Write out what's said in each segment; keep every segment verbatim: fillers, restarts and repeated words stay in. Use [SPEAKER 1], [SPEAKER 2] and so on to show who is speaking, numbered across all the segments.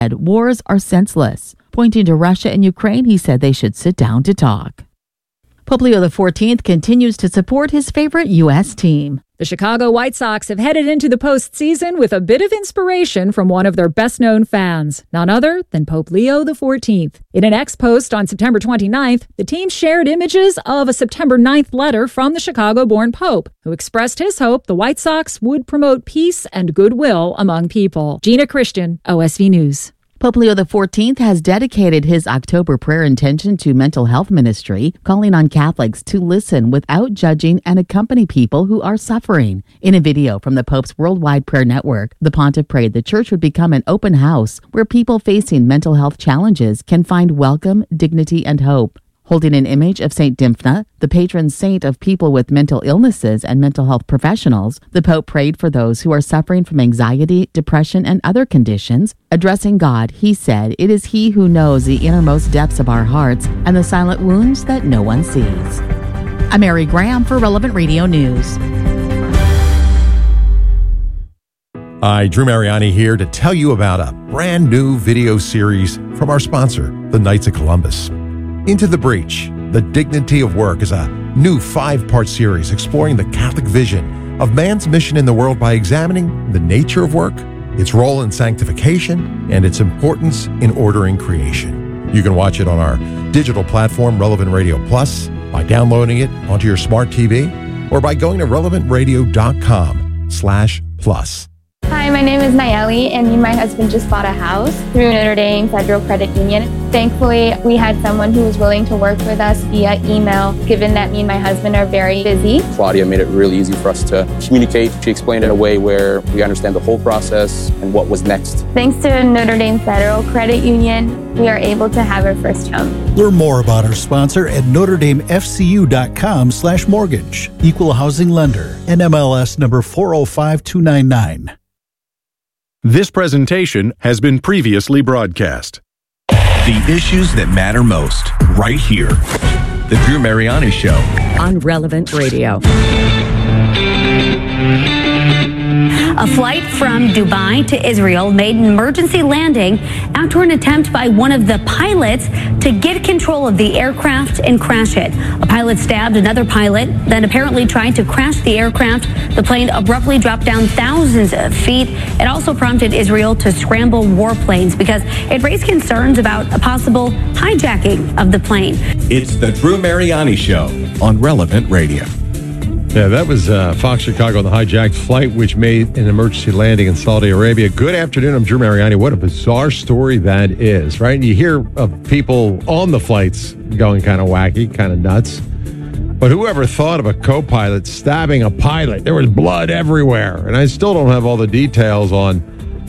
[SPEAKER 1] wars are senseless. Pointing to Russia and Ukraine, he said they should sit down to talk. Pope Leo the fourteenth continues to support his favorite U S team.
[SPEAKER 2] The Chicago White Sox have headed into the postseason with a bit of inspiration from one of their best-known fans, none other than Pope Leo the fourteenth. In an X post on September twenty-ninth, the team shared images of a September ninth letter from the Chicago-born Pope, who expressed his hope the White Sox would promote peace and goodwill among people. Gina Christian, O S V News.
[SPEAKER 1] Pope Leo the fourteenth has dedicated his October prayer intention to mental health ministry, calling on Catholics to listen without judging and accompany people who are suffering. In a video from the Pope's Worldwide Prayer Network, the pontiff prayed the church would become an open house where people facing mental health challenges can find welcome, dignity, and hope. Holding an image of Saint Dymphna, the patron saint of people with mental illnesses and mental health professionals, the Pope prayed for those who are suffering from anxiety, depression, and other conditions. Addressing God, he said, "It is He who knows the innermost depths of our hearts and the silent wounds that no one sees." I'm Mary Graham for Relevant Radio News.
[SPEAKER 3] Hi, Drew Mariani here to tell you about a brand new video series from our sponsor, the Knights of Columbus. Into the Breach, The Dignity of Work is a new five-part series exploring the Catholic vision of man's mission in the world by examining the nature of work, its role in sanctification, and its importance in ordering creation. You can watch it on our digital platform, Relevant Radio Plus, by downloading it onto your smart T V, or by going to relevant radio dot com slash plus.
[SPEAKER 4] Hi, my name is Nayeli, and me and my husband just bought a house through Notre Dame Federal Credit Union. Thankfully, we had someone who was willing to work with us via email, given that me and my husband are very busy.
[SPEAKER 5] Claudia made it really easy for us to communicate. She explained it in a way where we understand the whole process and what was next.
[SPEAKER 4] Thanks to Notre Dame Federal Credit Union, we are able to have our first home.
[SPEAKER 6] Learn more about our sponsor at notre dame f c u dot com slash mortgage. Equal housing lender. N M L S number four oh five two nine nine.
[SPEAKER 7] This presentation has been previously broadcast.
[SPEAKER 8] The issues that matter most, right here. The Drew Mariani Show.
[SPEAKER 9] On Relevant Radio.
[SPEAKER 10] A flight from Dubai to Israel made an emergency landing after an attempt by one of the pilots to get control of the aircraft and crash it. A pilot stabbed another pilot, then apparently tried to crash the aircraft. The plane abruptly dropped down thousands of feet. It also prompted Israel to scramble warplanes because it raised concerns about a possible hijacking of the plane.
[SPEAKER 8] It's the Drew Mariani Show on Relevant Radio.
[SPEAKER 3] Yeah, that was uh, Fox Chicago on the hijacked flight, which made an emergency landing in Saudi Arabia. Good afternoon, I'm Drew Mariani. What a bizarre story that is, right? And you hear of people on the flights going kind of wacky, kind of nuts. But whoever thought of a co-pilot stabbing a pilot? There was blood everywhere. And I still don't have all the details on,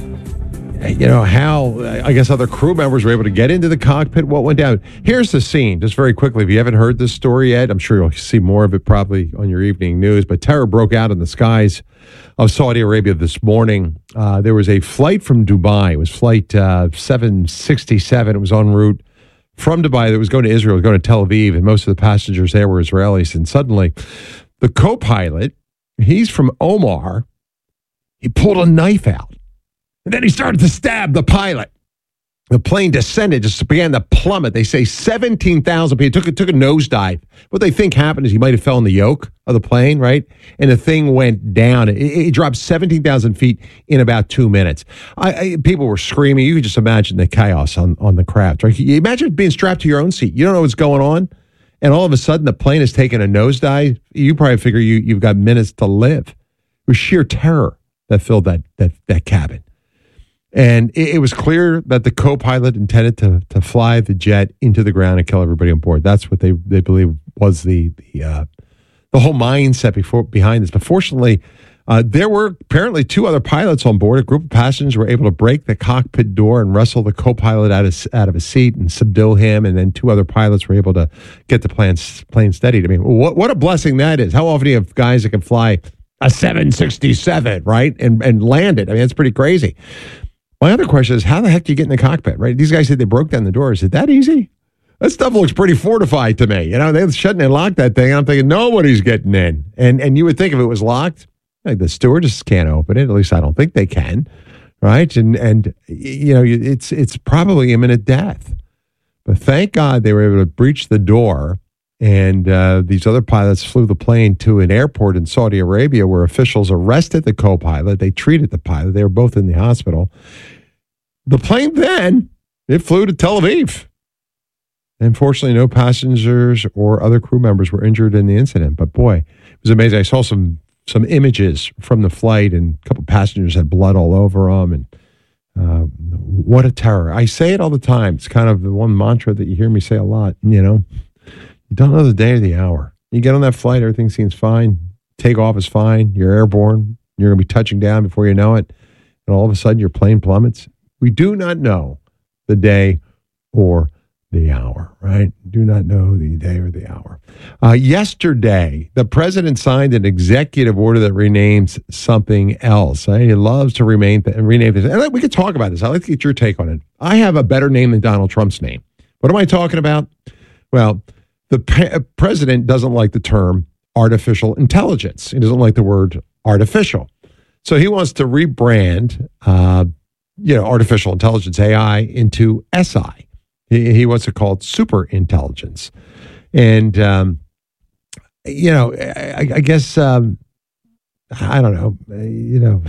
[SPEAKER 3] you know, how, I guess, other crew members were able to get into the cockpit, what went down. Here's the scene, just very quickly. If you haven't heard this story yet, I'm sure you'll see more of it probably on your evening news, but terror broke out in the skies of Saudi Arabia this morning. Uh, there was a flight from Dubai. It was flight uh, seven sixty-seven. It was en route from Dubai that was going to Israel, going to Tel Aviv, and most of the passengers there were Israelis. And suddenly, the co-pilot, he's from Omar, he pulled a knife out. And then he started to stab the pilot. The plane descended, just began to plummet. They say seventeen thousand people. It took, it took a nosedive. What they think happened is he might have fell in the yoke of the plane, right? And the thing went down. It, it dropped seventeen thousand feet in about two minutes. I, I, people were screaming. You could just imagine the chaos on, on the craft, right? You imagine being strapped to your own seat. You don't know what's going on. And all of a sudden, the plane has taken a nosedive. You probably figure you, you've got minutes to live. It was sheer terror that filled that that that cabin. And it, it was clear that the co-pilot intended to to fly the jet into the ground and kill everybody on board. That's what they, they believe was the the uh, the whole mindset before behind this. But fortunately, uh, there were apparently two other pilots on board. A group of passengers were able to break the cockpit door and wrestle the co-pilot out of out of his seat and subdue him. And then two other pilots were able to get the plane plane steadied. I mean, what what a blessing that is! How often do you have guys that can fly a seven sixty-seven, right, and and land it? I mean, that's pretty crazy. My other question is, how the heck do you get in the cockpit, right? These guys said they broke down the door. Is it that easy? That stuff looks pretty fortified to me. You know, they shut and locked that thing. I'm thinking, nobody's getting in. And and you would think if it was locked, like the stewardess can't open it. At least I don't think they can, right? And, and you know, it's it's probably imminent death. But thank God they were able to breach the door, and uh, these other pilots flew the plane to an airport in Saudi Arabia where officials arrested the co-pilot. They treated the pilot. They were both in the hospital. The plane then, it flew to Tel Aviv. Unfortunately, no passengers or other crew members were injured in the incident. But boy, it was amazing. I saw some some images from the flight, and a couple of passengers had blood all over them. And uh, what a terror. I say it all the time. It's kind of the one mantra that you hear me say a lot. You know, you don't know the day or the hour. You get on that flight, everything seems fine. Takeoff is fine. You're airborne. You're going to be touching down before you know it. And all of a sudden, your plane plummets. We do not know the day or the hour, right? Do not know the day or the hour. Uh, yesterday, the president signed an executive order that renames something else. Right? He loves to remain th- rename this. And we could talk about this. I'd like to get your take on it. I have a better name than Donald Trump's name. What am I talking about? Well, the pe- president doesn't like the term artificial intelligence. He doesn't like the word artificial. So he wants to rebrand, uh, you know, artificial intelligence, A I, into S I. He wants to call it super intelligence. And, um, you know, I, I guess, um, I don't know, you know,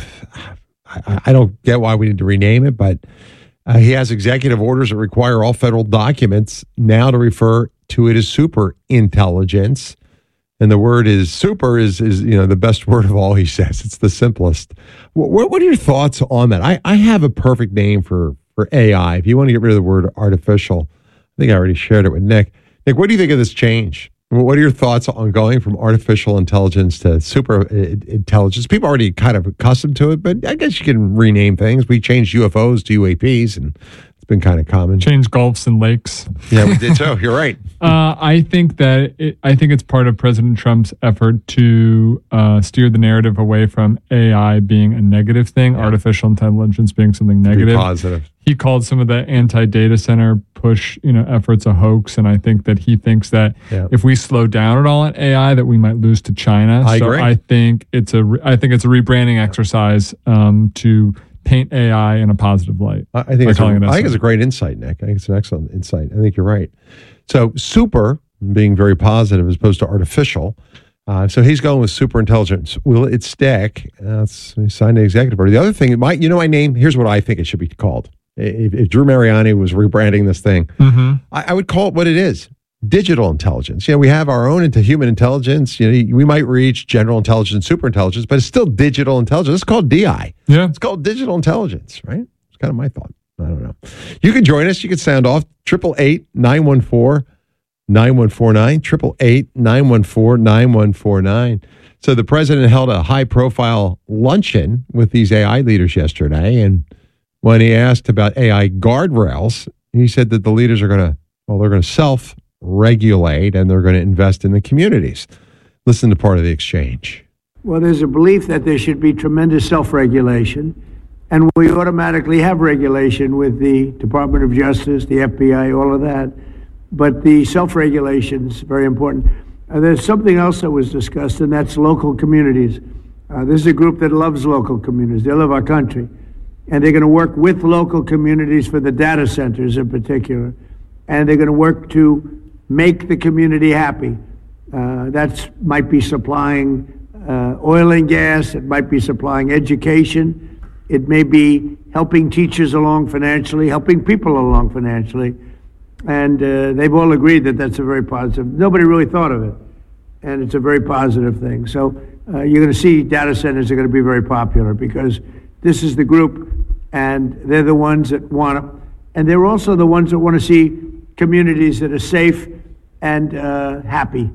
[SPEAKER 3] I, I don't get why we need to rename it, but uh, he has executive orders that require all federal documents now to refer to it as super intelligence. And the word is super is, is you know, the best word of all, he says. It's the simplest. What, what are your thoughts on that? I, I have a perfect name for for A I. If you want to get rid of the word artificial, I think I already shared it with Nick. Nick, what do you think of this change? What are your thoughts on going from artificial intelligence to super intelligence? People are already kind of accustomed to it, but I guess you can rename things. We changed U F Os to U A Ps, and it's been kind of common.
[SPEAKER 11] Change gulfs and lakes.
[SPEAKER 3] Yeah, we did so. You're right.
[SPEAKER 11] uh, I think that it, I think it's part of President Trump's effort to uh, steer the narrative away from A I being a negative thing, yeah. artificial intelligence being something negative.
[SPEAKER 3] Be positive.
[SPEAKER 11] He called some of the anti-data center push, you know, efforts a hoax, and I think that he thinks that yeah. if we slow down at all on A I, that we might lose to China.
[SPEAKER 3] I
[SPEAKER 11] so
[SPEAKER 3] agree.
[SPEAKER 11] I think it's a I think it's a rebranding exercise um, to paint A I in a positive light.
[SPEAKER 3] I think, it's a, it I think it's a great insight, Nick. I think it's an excellent insight. I think you're right. So super, being very positive as opposed to artificial. Uh, so he's going with super intelligence. Will it stick? Uh, he signed an executive order. The other thing, it might, you know my name? Here's what I think it should be called. If, if Drew Mariani was rebranding this thing, mm-hmm. I, I would call it what it is. Digital intelligence. You know, we have our own into human intelligence. You know, we might reach general intelligence, super intelligence, but it's still digital intelligence. It's called D I.
[SPEAKER 11] Yeah.
[SPEAKER 3] It's called digital intelligence, right? It's kind of my thought. I don't know. You can join us. You can sound off. Triple eight nine one four nine one four nine. Triple eight nine one four nine one four nine. So the president held a high profile luncheon with these A I leaders yesterday. And when he asked about A I guardrails, he said that the leaders are going to, well, they're going to self regulate and they're going to invest in the communities. Listen to part of the exchange.
[SPEAKER 12] Well, there's a belief that there should be tremendous self-regulation, and we automatically have regulation with the Department of Justice, the F B I, all of that. But the self-regulation is very important. Uh, there's something else that was discussed, and that's local communities. Uh, this is a group that loves local communities. They love our country, and they're going to work with local communities for the data centers in particular, and they're going to work to make the community happy. Uh, that might be supplying uh, oil and gas. It might be supplying education. It may be helping teachers along financially, helping people along financially. And uh, they've all agreed that that's a very positive. Nobody really thought of it. And it's a very positive thing. So uh, you're going to see data centers are going to be very popular because this is the group, and they're the ones that want to. And they're also the ones that want to see communities that are safe and uh, happy.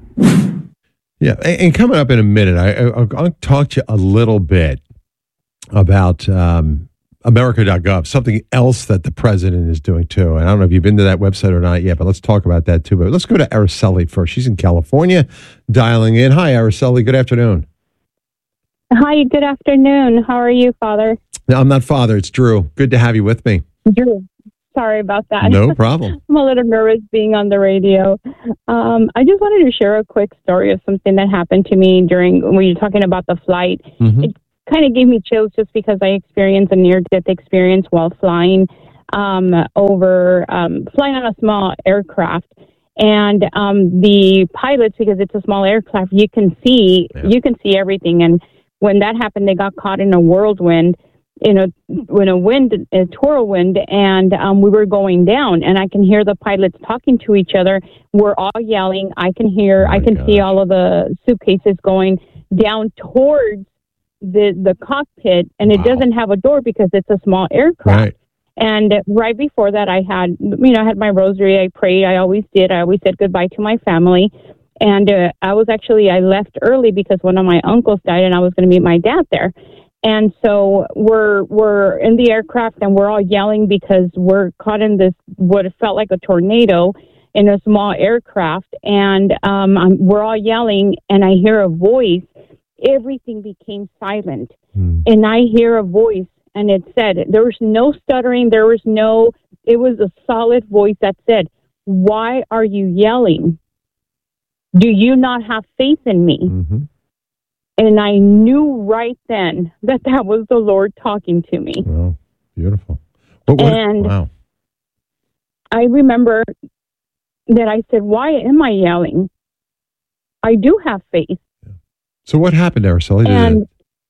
[SPEAKER 3] Yeah, and coming up in a minute, I, I, I'll talk to you a little bit about um, America dot gov, something else that the president is doing too. And I don't know if you've been to that website or not yet, but let's talk about that too. But let's go to Araceli first. She's in California, dialing in. Hi, Araceli. Good afternoon.
[SPEAKER 13] Hi, good afternoon. How are you, Father?
[SPEAKER 3] No, I'm not Father. It's Drew. Good to have you with me.
[SPEAKER 13] Drew. Sorry about that.
[SPEAKER 3] No problem.
[SPEAKER 13] I'm a little nervous being on the radio. Um, I just wanted to share a quick story of something that happened to me during when you're talking about the flight. Mm-hmm. It kind of gave me chills just because I experienced a near-death experience while flying um, over, um, flying on a small aircraft. And um, the pilots, because it's a small aircraft, you can see, yeah. you can see everything. And when that happened, they got caught in a whirlwind, in a, in a wind, a whirlwind, and um, we were going down. And I can hear the pilots talking to each other. We're all yelling. I can hear, oh I can gosh. see all of the suitcases going down towards the the cockpit, and it wow. doesn't have a door because it's a small aircraft. Right. And right before that, I had, you know, I had my rosary. I prayed. I always did. I always said goodbye to my family. And uh, I was actually, I left early because one of my uncles died, and I was going to meet my dad there. And so we're we're in the aircraft, and we're all yelling because we're caught in this what it felt like a tornado in a small aircraft, and um, I'm, we're all yelling, and I hear a voice. Everything became silent, hmm. and I hear a voice, and it said, there was no stuttering, there was no, it was a solid voice that said, "Why are you yelling? Do you not have faith in me?" Mm-hmm. And I knew right then that that was the Lord talking to me.
[SPEAKER 3] Wow, beautiful. What, what,
[SPEAKER 13] and
[SPEAKER 3] wow.
[SPEAKER 13] I remember that I said, "Why am I yelling? I do have faith."
[SPEAKER 3] So what happened, Araceli?
[SPEAKER 13] And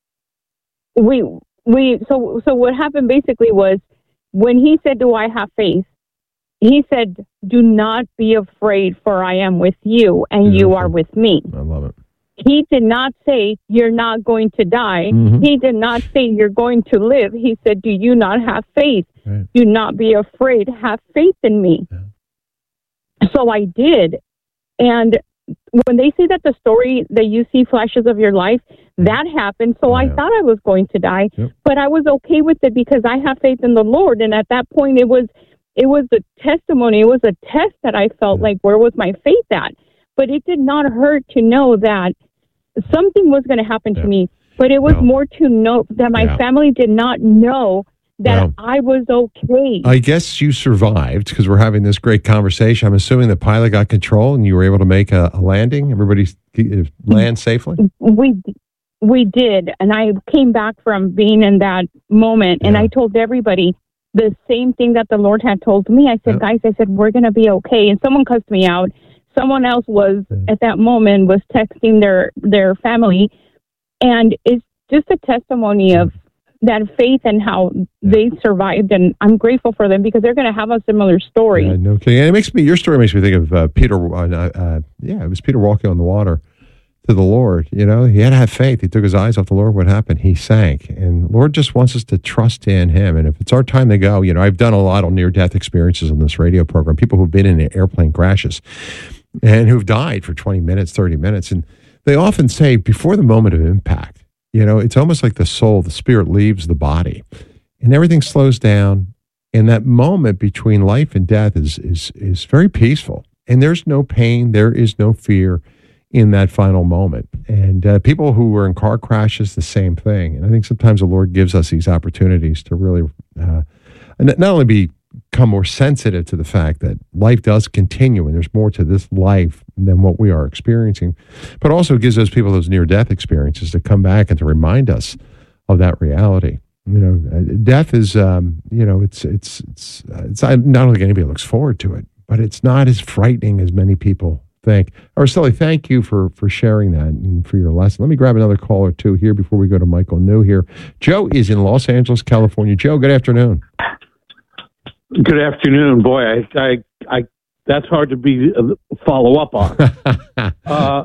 [SPEAKER 13] we we so so what happened basically was when he said, "Do I have faith?" He said, "Do not be afraid, for I am with you, and Beautiful. you are with me."
[SPEAKER 3] I love it.
[SPEAKER 13] He did not say, "You're not going to die."
[SPEAKER 3] Mm-hmm.
[SPEAKER 13] He did not say, "You're going to live." He said, "Do you not have faith?
[SPEAKER 3] Right.
[SPEAKER 13] Do not be afraid. Have faith in me." Yeah. So I did. And when they say that the story that you see flashes of your life, that happened. So oh, I yeah. thought I was going to die, yep. but I was okay with it because I have faith in the Lord. And at that point, it was it was a testimony. It was a test that I felt yeah. like, where was my faith at? But it did not hurt to know that something was going to happen yeah. to me. But it was no. more to know that my yeah. family did not know that well, I was okay.
[SPEAKER 3] I guess you survived because we're having this great conversation. I'm assuming the pilot got control and you were able to make a, a landing. Everybody land safely?
[SPEAKER 13] We we did. And I came back from being in that moment, yeah. and I told everybody the same thing that the Lord had told me. I said, yeah. guys, I said, we're going to be okay. And someone cussed me out. Someone else was, yeah. at that moment, was texting their, their family. And it's just a testimony of that faith and how yeah. they survived, and I'm grateful for them because they're going to have a similar story.
[SPEAKER 3] Yeah, no kidding. And it makes me, your story makes me think of uh, Peter. Uh, uh, yeah, it was Peter walking on the water to the Lord. You know, he had to have faith. He took his eyes off the Lord. What happened? He sank. And Lord just wants us to trust in Him. And if it's our time to go, you know, I've done a lot of near-death experiences on this radio program. People who've been in airplane crashes and who've died for twenty minutes, thirty minutes, and they often say before the moment of impact. You know, it's almost like the soul, the spirit leaves the body and everything slows down. And that moment between life and death is is is very peaceful. And there's no pain. There is no fear in that final moment. And uh, people who were in car crashes, the same thing. And I think sometimes the Lord gives us these opportunities to really uh, not only be become more sensitive to the fact that life does continue and there's more to this life than what we are experiencing, but also gives those people those near-death experiences to come back and to remind us of that reality. You know, death is, um, you know, it's, it's, it's, uh, it's I don't think anybody looks forward to it, but it's not as frightening as many people think. Araceli, thank you for, for sharing that and for your lesson. Let me grab another call or two here before we go to Michael New here. Joe is in Los Angeles, California. Joe, good afternoon.
[SPEAKER 14] Good afternoon, boy. I, I, I that's hard to be uh, follow up on. uh,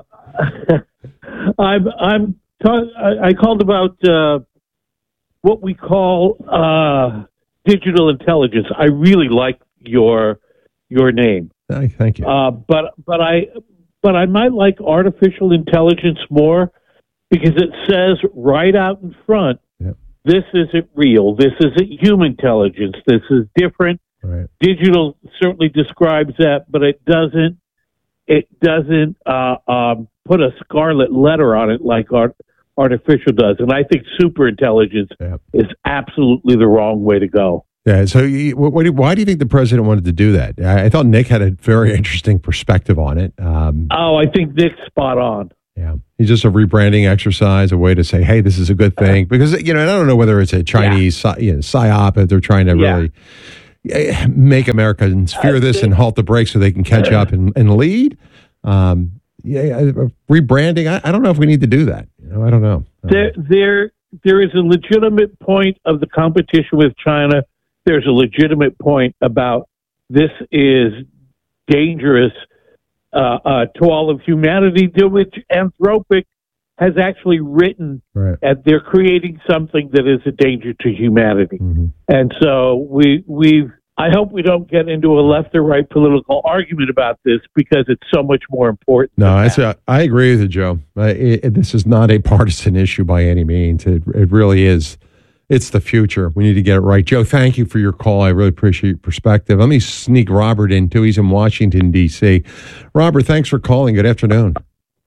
[SPEAKER 14] I'm, I'm. Ta- I, I called about uh, what we call uh, digital intelligence. I really like your your name.
[SPEAKER 3] Thank you.
[SPEAKER 14] Uh, but but I but I might like artificial intelligence more because it says right out in front.
[SPEAKER 3] Yep.
[SPEAKER 14] This isn't real. This isn't human intelligence. This is different.
[SPEAKER 3] Right.
[SPEAKER 14] Digital certainly describes that, but it doesn't. It doesn't uh, um, put a scarlet letter on it like art, artificial does. And I think super intelligence
[SPEAKER 3] yep.
[SPEAKER 14] is absolutely the wrong way to go.
[SPEAKER 3] Yeah. So, you, what, what, why do you think the president wanted to do that? I, I thought Nick had a very interesting perspective on it. Um,
[SPEAKER 14] oh, I think Nick's spot on.
[SPEAKER 3] Yeah. It's just a rebranding exercise, a way to say, hey, this is a good thing. Because, you know, and I don't know whether it's a Chinese yeah. you know, psyop, if they're trying to yeah. really make Americans fear this and halt the brakes so they can catch up and, and lead. Um, yeah, rebranding, I, I don't know if we need to do that. You know, I don't know.
[SPEAKER 14] There, there, there is a legitimate point of the competition with China. There's a legitimate point about this is dangerous Uh, uh, to all of humanity, to which Anthropic has actually written,
[SPEAKER 3] right.
[SPEAKER 14] and they're creating something that is a danger to humanity.
[SPEAKER 3] Mm-hmm.
[SPEAKER 14] And so we we I hope we don't get into a left or right political argument about this because it's so much more important.
[SPEAKER 3] No, I, uh, I agree with you, Joe. Uh, it, it, this is not a partisan issue by any means. It, it really is. It's the future. We need to get it right. Joe, thank you for your call. I really appreciate your perspective. Let me sneak Robert in, too. He's in Washington, D C Robert, thanks for calling. Good afternoon.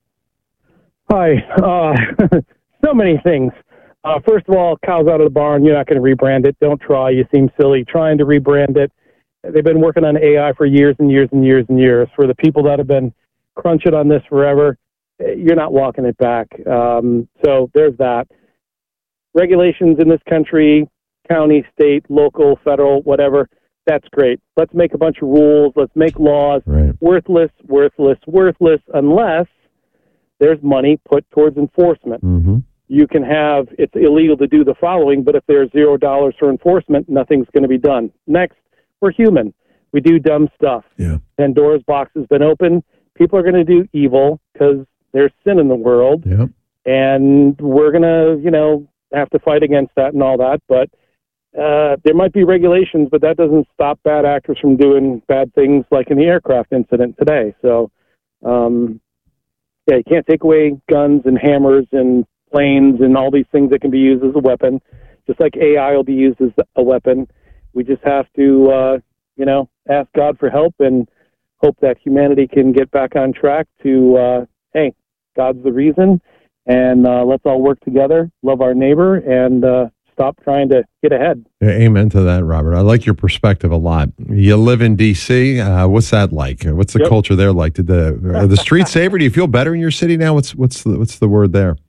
[SPEAKER 15] Hi. Uh, so many things. Uh, first of all, cow's out of the barn. You're not going to rebrand it. Don't try. You seem silly trying to rebrand it. They've been working on A I for years and years and years and years. For the people that have been crunching on this forever, you're not walking it back. Um, so there's that. Regulations in this country, county, state, local, federal, whatever, that's great. Let's make a bunch of rules. Let's make laws.
[SPEAKER 3] Right.
[SPEAKER 15] Worthless, worthless, worthless, unless there's money put towards enforcement.
[SPEAKER 3] Mm-hmm.
[SPEAKER 15] You can have, it's illegal to do the following, but if there's zero dollars for enforcement, nothing's going to be done. Next, we're human. We do dumb stuff.
[SPEAKER 3] Yeah.
[SPEAKER 15] Pandora's box has been opened. People are going to do evil because there's sin in the world.
[SPEAKER 3] Yep.
[SPEAKER 15] And we're going to, you know, have to fight against that and all that, but uh, there might be regulations, but that doesn't stop bad actors from doing bad things like in the aircraft incident today. So, um, yeah, you can't take away guns and hammers and planes and all these things that can be used as a weapon, just like A I will be used as a weapon. We just have to, uh, you know, ask God for help and hope that humanity can get back on track to, uh, hey, God's the reason. And uh, let's all work together, love our neighbor, and uh, stop trying to get ahead.
[SPEAKER 3] Yeah, amen to that, Robert. I like your perspective a lot. You live in D C Uh, what's that like? What's the
[SPEAKER 15] Yep.
[SPEAKER 3] culture there like? Did the are the streets safer? Do you feel better in your city now? What's what's the, what's the word there?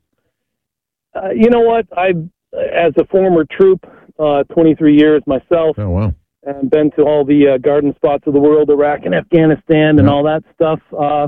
[SPEAKER 15] Uh, you know what? I, as a former troop, uh, twenty-three years myself,
[SPEAKER 3] Oh wow.
[SPEAKER 15] and been to all the uh, garden spots of the world, Iraq and Afghanistan, and
[SPEAKER 3] Yeah.
[SPEAKER 15] all that stuff. Uh,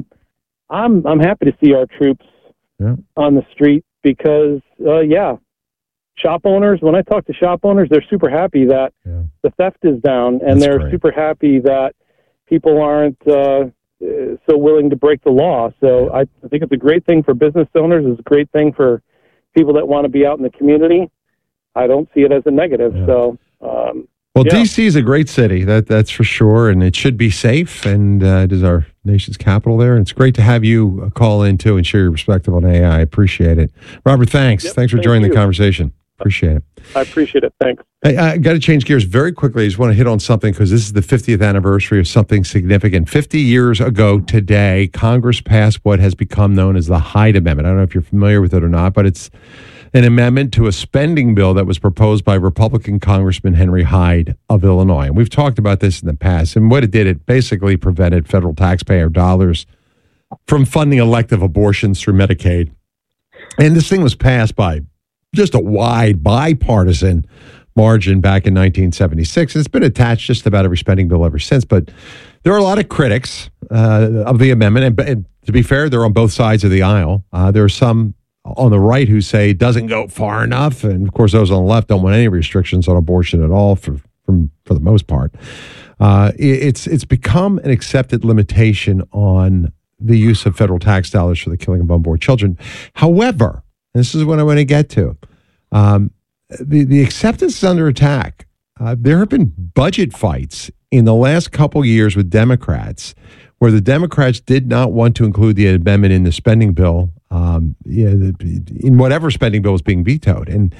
[SPEAKER 15] I'm I'm happy to see our troops
[SPEAKER 3] Yeah.
[SPEAKER 15] on the street because, uh, yeah, shop owners. When I talk to shop owners, they're super happy that
[SPEAKER 3] Yeah.
[SPEAKER 15] the theft is down, and
[SPEAKER 3] That's
[SPEAKER 15] they're
[SPEAKER 3] great.
[SPEAKER 15] super happy that people aren't uh, uh, so willing to break the law. So I, I think it's a great thing for business owners. It's a great thing for people that want to be out in the community. I don't see it as a negative.
[SPEAKER 3] Yeah.
[SPEAKER 15] So. Um,
[SPEAKER 3] Well,
[SPEAKER 15] Yeah.
[SPEAKER 3] D C is a great city, that that's for sure, and it should be safe, and uh, it is our nation's capital there. And it's great to have you uh, call in, too, and share your perspective on A I. I appreciate it. Robert, thanks.
[SPEAKER 15] Yep,
[SPEAKER 3] thanks for
[SPEAKER 15] thank
[SPEAKER 3] joining
[SPEAKER 15] you.
[SPEAKER 3] the conversation. Appreciate it.
[SPEAKER 15] I appreciate it. Thanks.
[SPEAKER 3] Hey, I got to change gears very quickly. I just want to hit on something because this is the fiftieth anniversary of something significant. fifty years ago today, Congress passed what has become known as the Hyde Amendment. I don't know if you're familiar with it or not, but it's an amendment to a spending bill that was proposed by Republican Congressman Henry Hyde of Illinois. And we've talked about this in the past. And what it did, it basically prevented federal taxpayer dollars from funding elective abortions through Medicaid. And this thing was passed by just a wide bipartisan margin back in nineteen seventy-six. And it's been attached just about every spending bill ever since. But there are a lot of critics uh, of the amendment. And, and to be fair, they're on both sides of the aisle. Uh, there are some on the right who say it doesn't go far enough. And of course, those on the left don't want any restrictions on abortion at all for, from, for the most part. Uh, it, it's, it's become an accepted limitation on the use of federal tax dollars for the killing of unborn children. However, and this is what I want to get to, um, the, the acceptance is under attack. Uh, there have been budget fights in the last couple years with Democrats where the Democrats did not want to include the amendment in the spending bill, um, yeah, in whatever spending bill was being vetoed. And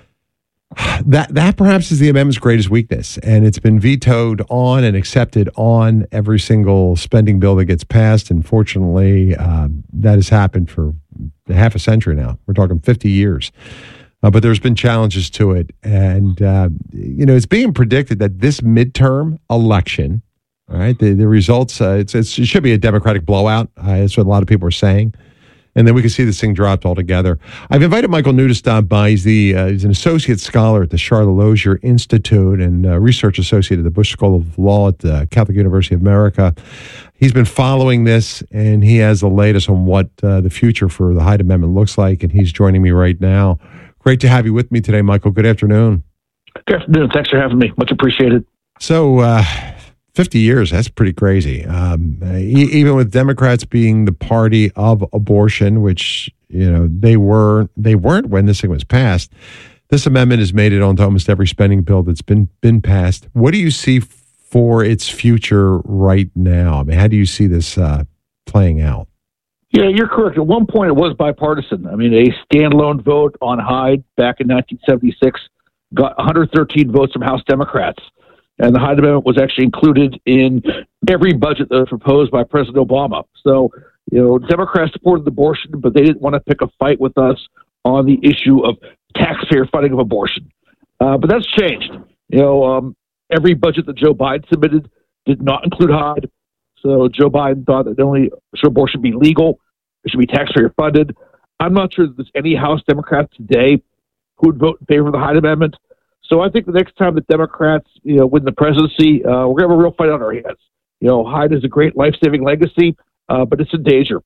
[SPEAKER 3] that that perhaps is the amendment's greatest weakness. And it's been vetoed on and accepted on every single spending bill that gets passed. And fortunately, uh, that has happened for half a century now. We're talking fifty years. Uh, but there's been challenges to it. And, uh, you know, it's being predicted that this midterm election, all right, the, the results, uh, it's, it's, it should be a Democratic blowout. Uh, that's what a lot of people are saying. and then we can see this thing dropped altogether. I've invited Michael New to stop by. He's, the, uh, he's an associate scholar at the Charlotte Lozier Institute and uh, research associate at the Bush School of Law at the Catholic University of America. He's been following this, and he has the latest on what uh, the future for the Hyde Amendment looks like, and he's joining me right now. Great to have you with me today, Michael. Good afternoon.
[SPEAKER 16] Good afternoon. Thanks for having me. Much appreciated.
[SPEAKER 3] So, uh, fifty years, that's pretty crazy. Um, e- even with Democrats being the party of abortion, which, you know, they were, they weren't when this thing was passed, this amendment has made it onto almost every spending bill that's been, been passed. What do you see for its future right now? I mean, how do you see this uh, playing out?
[SPEAKER 16] Yeah, you're correct. At one point, it was bipartisan. I mean, a standalone vote on Hyde back in nineteen seventy-six got one hundred thirteen votes from House Democrats. And the Hyde Amendment was actually included in every budget that was proposed by President Obama. So, you know, Democrats supported abortion, but they didn't want to pick a fight with us on the issue of taxpayer funding of abortion. Uh, but that's changed. You know, um, every budget that Joe Biden submitted did not include Hyde. So Joe Biden thought that not only should abortion be legal, it should be taxpayer funded. I'm not sure that there's any House Democrats today who would vote in favor of the Hyde Amendment. So I think the next time the Democrats, you know, win the presidency, uh, we're going to have a real fight on our hands. You know, Hyde is a great life-saving legacy, uh, but it's in danger.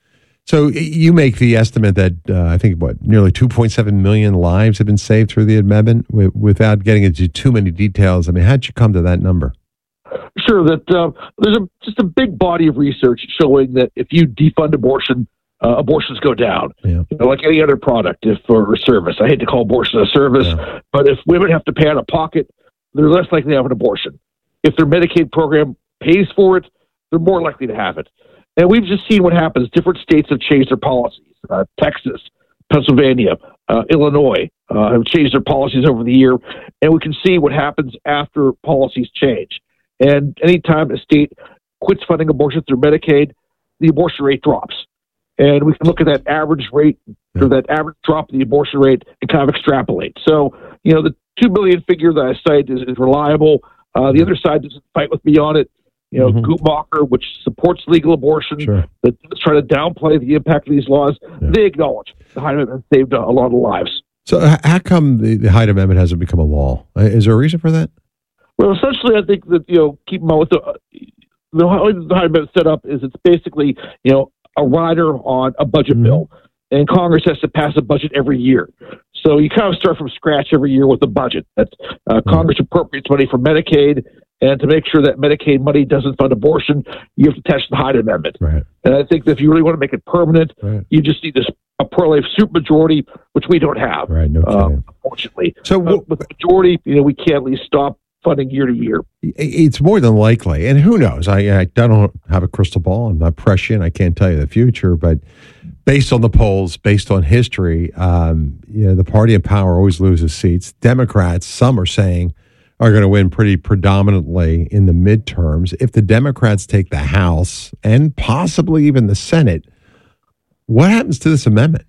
[SPEAKER 3] So you make the estimate that uh, I think, what, nearly two point seven million lives have been saved through the amendment w- without getting into too many details. I mean, how'd you come to that number?
[SPEAKER 16] Sure, that uh, there's a, just a big body of research showing that if you defund abortion, uh, abortions go down.
[SPEAKER 3] Yeah.
[SPEAKER 16] You know, like any other product if or service. I hate to call abortion a service, yeah. but if women have to pay out of pocket, they're less likely to have an abortion. If their Medicaid program pays for it, they're more likely to have it. And we've just seen what happens. Different states have changed their policies. Uh, Texas, Pennsylvania, uh, Illinois uh, have changed their policies over the year, and we can see what happens after policies change. And anytime a state quits funding abortion through Medicaid, the abortion rate drops. And we can look at that average rate or that average drop in the abortion rate and kind of extrapolate. So, you know, the two billion figure that I cite is, is reliable. Uh, the other side doesn't fight with me on it. You know, mm-hmm. Guttmacher, which supports legal abortion,
[SPEAKER 3] sure.
[SPEAKER 16] that try to downplay the impact of these laws, yeah. they acknowledge the Hyde Amendment saved a lot of lives.
[SPEAKER 3] So how come the, the Hyde Amendment hasn't become a law? Is there a reason for that?
[SPEAKER 16] Well, essentially, I think that, you know, keep in mind what the, the Hyde Amendment set up is it's basically, you know, a rider on a budget mm-hmm. bill, and Congress has to pass a budget every year. So you kind of start from scratch every year with a budget. That's uh, mm-hmm. Congress appropriates money for Medicaid, and to make sure that Medicaid money doesn't fund abortion, you have to attach the Hyde Amendment.
[SPEAKER 3] Right.
[SPEAKER 16] And I think that if you really want to make it permanent, right. you just need this a pro-life supermajority, which we don't have,
[SPEAKER 3] right? No
[SPEAKER 16] uh,
[SPEAKER 3] kidding.
[SPEAKER 16] Unfortunately.
[SPEAKER 3] So
[SPEAKER 16] w- with the majority, you know, we can't at least stop funding year to year.
[SPEAKER 3] It's more than likely, and who knows? I, I don't have a crystal ball. I'm not prescient. I can't tell you the future, but based on the polls, based on history, um, you know, the party in power always loses seats. Democrats, some are saying, are going to win pretty predominantly in the midterms. If the Democrats take the House and possibly even the Senate, what happens to this amendment?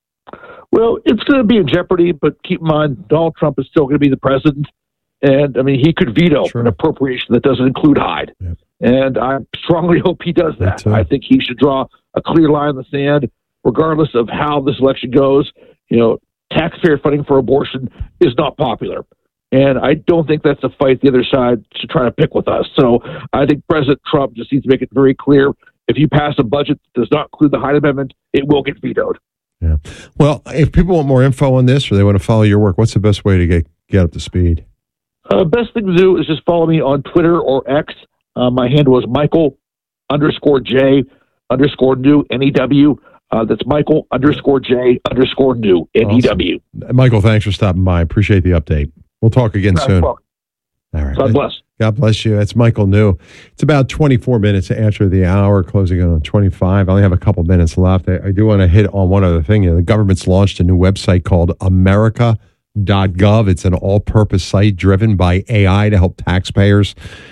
[SPEAKER 16] Well, it's going to be in jeopardy, but keep in mind, Donald Trump is still going to be the president. And, I mean, he could veto sure. an appropriation that doesn't include Hyde. Yep. And I strongly hope he does that. I think he should draw a clear line in the sand, regardless of how this election goes. You know, taxpayer funding for abortion is not popular. And I don't think that's a fight the other side should try to pick with us. So I think President Trump just needs to make it very clear. If you pass a budget that does not include the Hyde Amendment, it will get vetoed.
[SPEAKER 3] Yeah. Well, if people want more info on this or they want to follow your work, what's the best way to get, get up to speed?
[SPEAKER 16] Uh, best thing to do is just follow me on Twitter or X. Uh, my handle is Michael underscore J underscore new N E W. Uh, that's Michael underscore J underscore new N E W.
[SPEAKER 3] Awesome. Michael, thanks for stopping by. Appreciate the update. We'll talk again
[SPEAKER 16] That's
[SPEAKER 3] soon.
[SPEAKER 16] Welcome.
[SPEAKER 3] All right.
[SPEAKER 16] God bless.
[SPEAKER 3] God bless you. That's Michael New. It's about twenty-four minutes after the hour, closing in on twenty-five. I only have a couple minutes left. I, I do want to hit on one other thing. You know, the government's launched a new website called America dot gov. It's an all-purpose site driven by A I to help taxpayers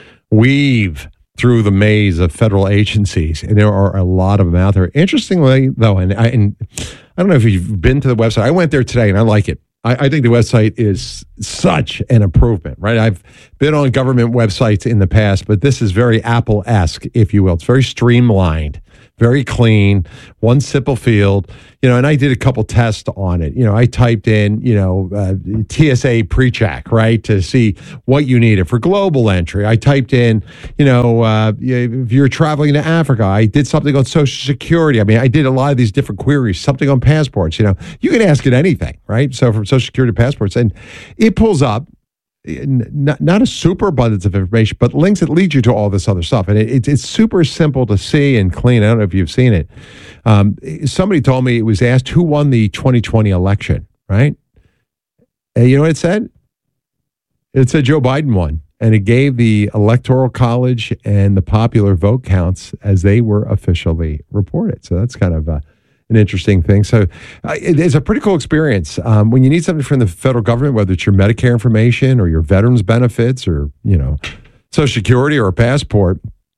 [SPEAKER 3] weave through the maze of federal agencies, and there are a lot of them out there. Interestingly, though, and I, and I don't know if you've been to the website. I went there today, and I like it. I, I think the website is such an improvement, right? I've been on government websites in the past, but this is very Apple-esque, if you will. It's very streamlined. very clean, one simple field, you know, and I did a couple tests on it. You know, I typed in, you know, uh, T S A pre-check, right, to see what you needed for global entry. I typed in, you know, uh, if you're traveling to Africa, I did something on Social Security. I mean, I did a lot of these different queries, something on passports, you know, you can ask it anything, right? So from Social Security passports, and it pulls up Not, not a super abundance of information, but links that lead you to all this other stuff. And it, it, it's super simple to see and clean. I don't know if you've seen it. Um, somebody told me it was asked who won the twenty twenty election, right? And you know what it said? It said Joe Biden won. And it gave the Electoral College and the popular vote counts as they were officially reported. So that's kind of a an interesting thing. So uh, it, it's a pretty cool experience. Um, when you need something from the federal government, whether it's your Medicare information or your veterans benefits or, you know, Social Security or a passport,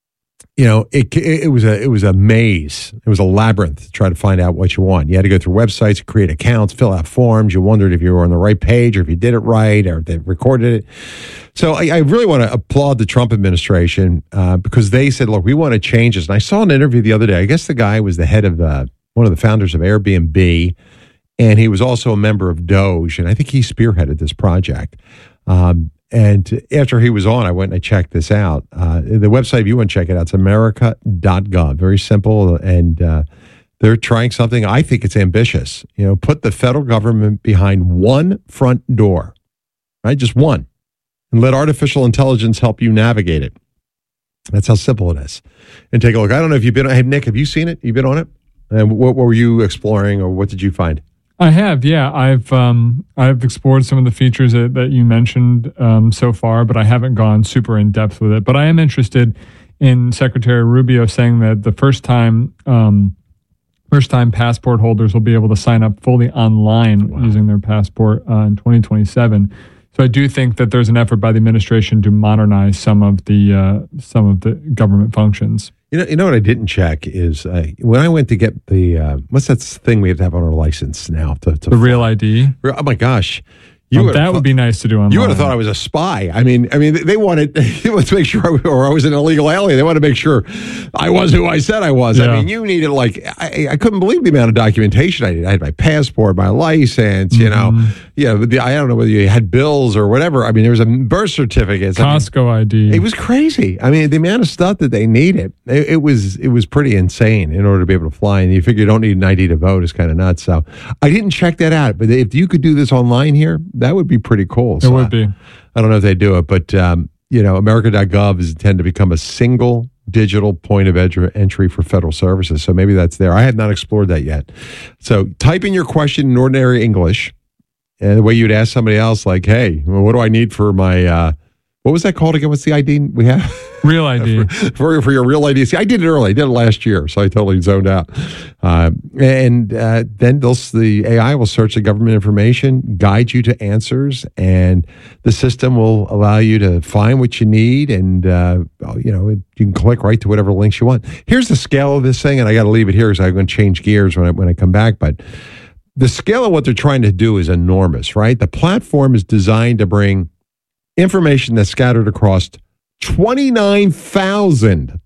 [SPEAKER 3] you know, it, it, it was a it was a maze. It was a labyrinth to try to find out what you want. You had to go through websites, create accounts, fill out forms. You wondered if you were on the right page or if you did it right or if they recorded it. So I, I really want to applaud the Trump administration uh, because they said, look, we want to change this. And I saw an interview the other day. I guess the guy was the head of uh, one of the founders of Airbnb, and he was also a member of Doge, and I think he spearheaded this project. Um, and after he was on, I went and I checked this out. Uh, the website, if you want to check it out, it's america dot gov. Very simple, and uh, they're trying something. I think it's ambitious. You know, put the federal government behind one front door, right? Just one, and let artificial intelligence help you navigate it. That's how simple it is. And take a look. I don't know if you've been. Hey, Nick, have you seen it? You've been on it? And what, what were you exploring, or what did you find?
[SPEAKER 11] I have, yeah. I've um, I've explored some of the features that, that you mentioned um, so far, but I haven't gone super in depth with it. But I am interested in Secretary Rubio saying that the first time um, first time passport holders will be able to sign up fully online wow. using their passport uh, in twenty twenty-seven. So I do think that there's an effort by the administration to modernize some of the uh, some of the government functions.
[SPEAKER 3] You know, you know what I didn't check is uh, when I went to get the uh, what's that thing we have to have on our license now? To, to
[SPEAKER 11] the Real I D.
[SPEAKER 3] Oh my gosh.
[SPEAKER 11] You well, that would be nice to do online.
[SPEAKER 3] You would have thought I was a spy. I mean, I mean, they wanted, they wanted to make sure, I, or I was an illegal alien. They wanted to make sure I was who I said I was. Yeah. I mean, you needed like, I, I couldn't believe the amount of documentation I needed. I had my passport, my license, you know, mm-hmm. yeah. The, I don't know whether you had bills or whatever. I mean, there was a birth certificate,
[SPEAKER 11] Costco
[SPEAKER 3] I, mean,
[SPEAKER 11] I D.
[SPEAKER 3] It was crazy. I mean, the amount of stuff that they needed, it, it was, it was pretty insane in order to be able to fly. And you figure you don't need an I D to vote is kind of nuts. So I didn't check that out. But if you could do this online here, that would be pretty cool.
[SPEAKER 11] It
[SPEAKER 3] so
[SPEAKER 11] would be.
[SPEAKER 3] I, I don't know if they do it, but um, you know, america dot gov is intended to become a single digital point of ed- entry for federal services. So maybe that's there. I have not explored that yet. So type in your question in ordinary English, and the way you'd ask somebody else, like, "Hey, well, what do I need for my uh, what was that called again? What's the I D we have?"
[SPEAKER 11] Real I D.
[SPEAKER 3] for, for, for your real I D. See, I did it early. I did it last year, so I totally zoned out. Uh, and uh, then they'll, the A I will search the government information, guide you to answers, and the system will allow you to find what you need, and uh, you know, you can click right to whatever links you want. Here's the scale of this thing, and I got to leave it here because I'm going to change gears when I, when I come back, but the scale of what they're trying to do is enormous, right? The platform is designed to bring information that's scattered across twenty-nine thousand.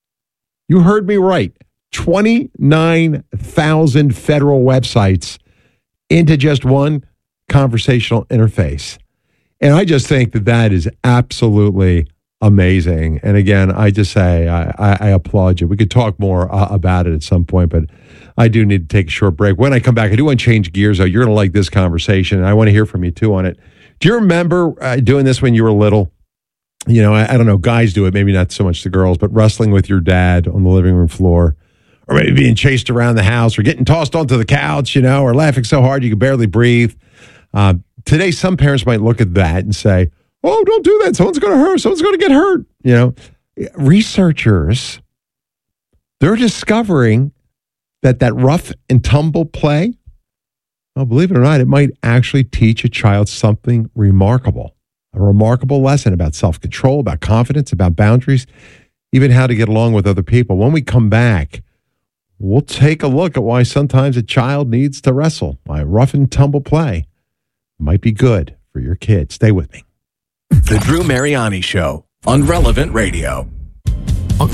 [SPEAKER 3] You heard me right. twenty-nine thousand federal websites into just one conversational interface. And I just think that that is absolutely amazing. And again, I just say I, I, I applaud you. We could talk more uh, about it at some point, but I do need to take a short break. When I come back, I do want to change gears, though. You're going to like this conversation, and I want to hear from you, too, on it. Do you remember uh, doing this when you were little? You know, I, I don't know, guys do it, maybe not so much the girls, but wrestling with your dad on the living room floor, or maybe being chased around the house, or getting tossed onto the couch, you know, or laughing so hard you can barely breathe. Uh, today, some parents might look at that and say, oh, don't do that. Someone's going to hurt. Someone's going to get hurt. You know, researchers, they're discovering that that rough and tumble play, well, believe it or not, it might actually teach a child something remarkable. A remarkable lesson about self-control, about confidence, about boundaries, even how to get along with other people. When we come back, we'll take a look at why sometimes a child needs to wrestle. Why rough and tumble play might be good for your kid. Stay with me.
[SPEAKER 8] The Drew Mariani Show on Relevant Radio.
[SPEAKER 17] October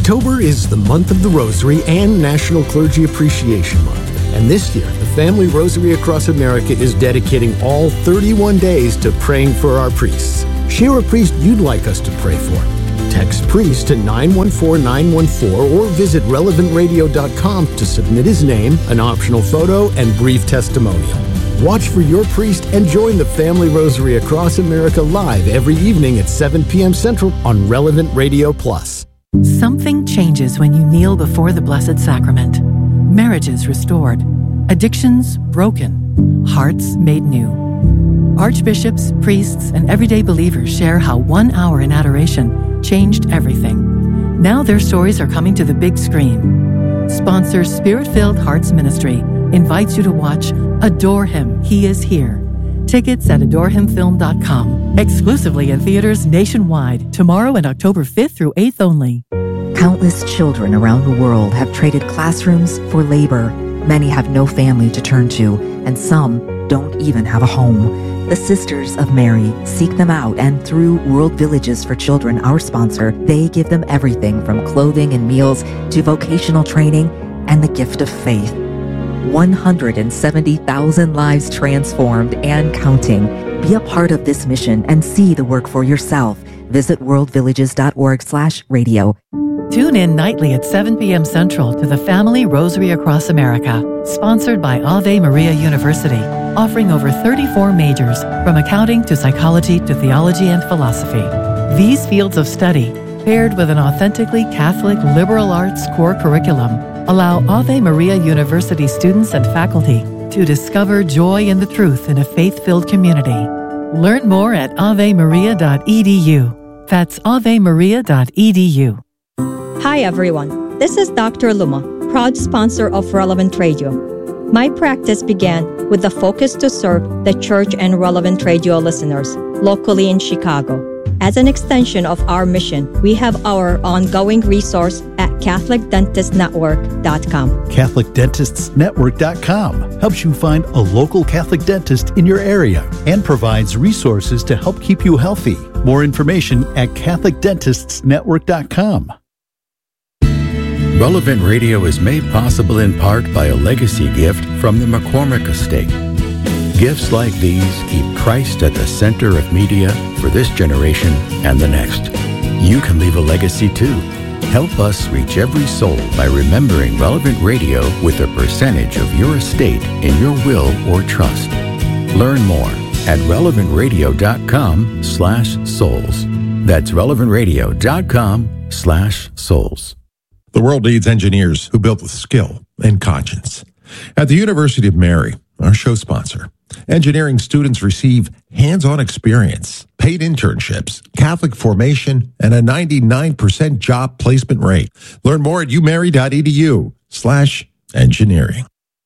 [SPEAKER 17] October is the month of the Rosary and National Clergy Appreciation Month. And this year, the Family Rosary Across America is dedicating all thirty-one days to praying for our priests. Share a priest you'd like us to pray for. Text priest to nine one four nine one four or visit relevant radio dot com to submit his name, an optional photo, and brief testimonial. Watch for your priest and join the Family Rosary Across America live every evening at seven p.m. Central on Relevant Radio Plus.
[SPEAKER 18] Something changes when you kneel before the Blessed Sacrament. Marriages restored, addictions broken, hearts made new. Archbishops, priests, and everyday believers share how one hour in adoration changed everything. Now their stories are coming to the big screen. Sponsor Spirit-Filled Hearts Ministry invites you to watch Adore Him, He Is Here. Tickets at adore him film dot com. Exclusively in theaters nationwide, tomorrow and October fifth through eighth only.
[SPEAKER 19] Countless children around the world have traded classrooms for labor. Many have no family to turn to, and some don't even have a home. The Sisters of Mary seek them out, and through World Villages for Children, our sponsor, they give them everything from clothing and meals to vocational training and the gift of faith. one hundred seventy thousand lives transformed and counting. Be a part of this mission and see the work for yourself. Visit world villages dot org slash radio.
[SPEAKER 18] Tune in nightly at seven p.m. Central to the Family Rosary Across America, sponsored by Ave Maria University, offering over thirty-four majors, from accounting to psychology to theology and philosophy. These fields of study, paired with an authentically Catholic liberal arts core curriculum, allow Ave Maria University students and faculty to discover joy in the truth in a faith-filled community. Learn more at ave maria dot e d u. That's ave maria dot e d u.
[SPEAKER 20] Hi everyone, this is Doctor Luma, proud sponsor of Relevant Radio. My practice began with the focus to serve the church and Relevant Radio listeners locally in Chicago. As an extension of our mission, we have our ongoing resource at catholic dentist network dot com.
[SPEAKER 6] catholic dentists network dot com helps you find a local Catholic dentist in your area and provides resources to help keep you healthy. More information at catholic dentists network dot com.
[SPEAKER 21] Relevant Radio is made possible in part by a legacy gift from the McCormick Estate. Gifts like these keep Christ at the center of media for this generation and the next. You can leave a legacy too. Help us reach every soul by remembering Relevant Radio with a percentage of your estate in your will or trust. Learn more at relevant radio dot com slash souls. That's relevant radio dot com slash souls.
[SPEAKER 3] The world needs engineers who build with skill and conscience. At the University of Mary, our show sponsor, engineering students receive hands-on experience, paid internships, Catholic formation, and a ninety-nine percent job placement rate. Learn more at umary dot e d u slash engineering.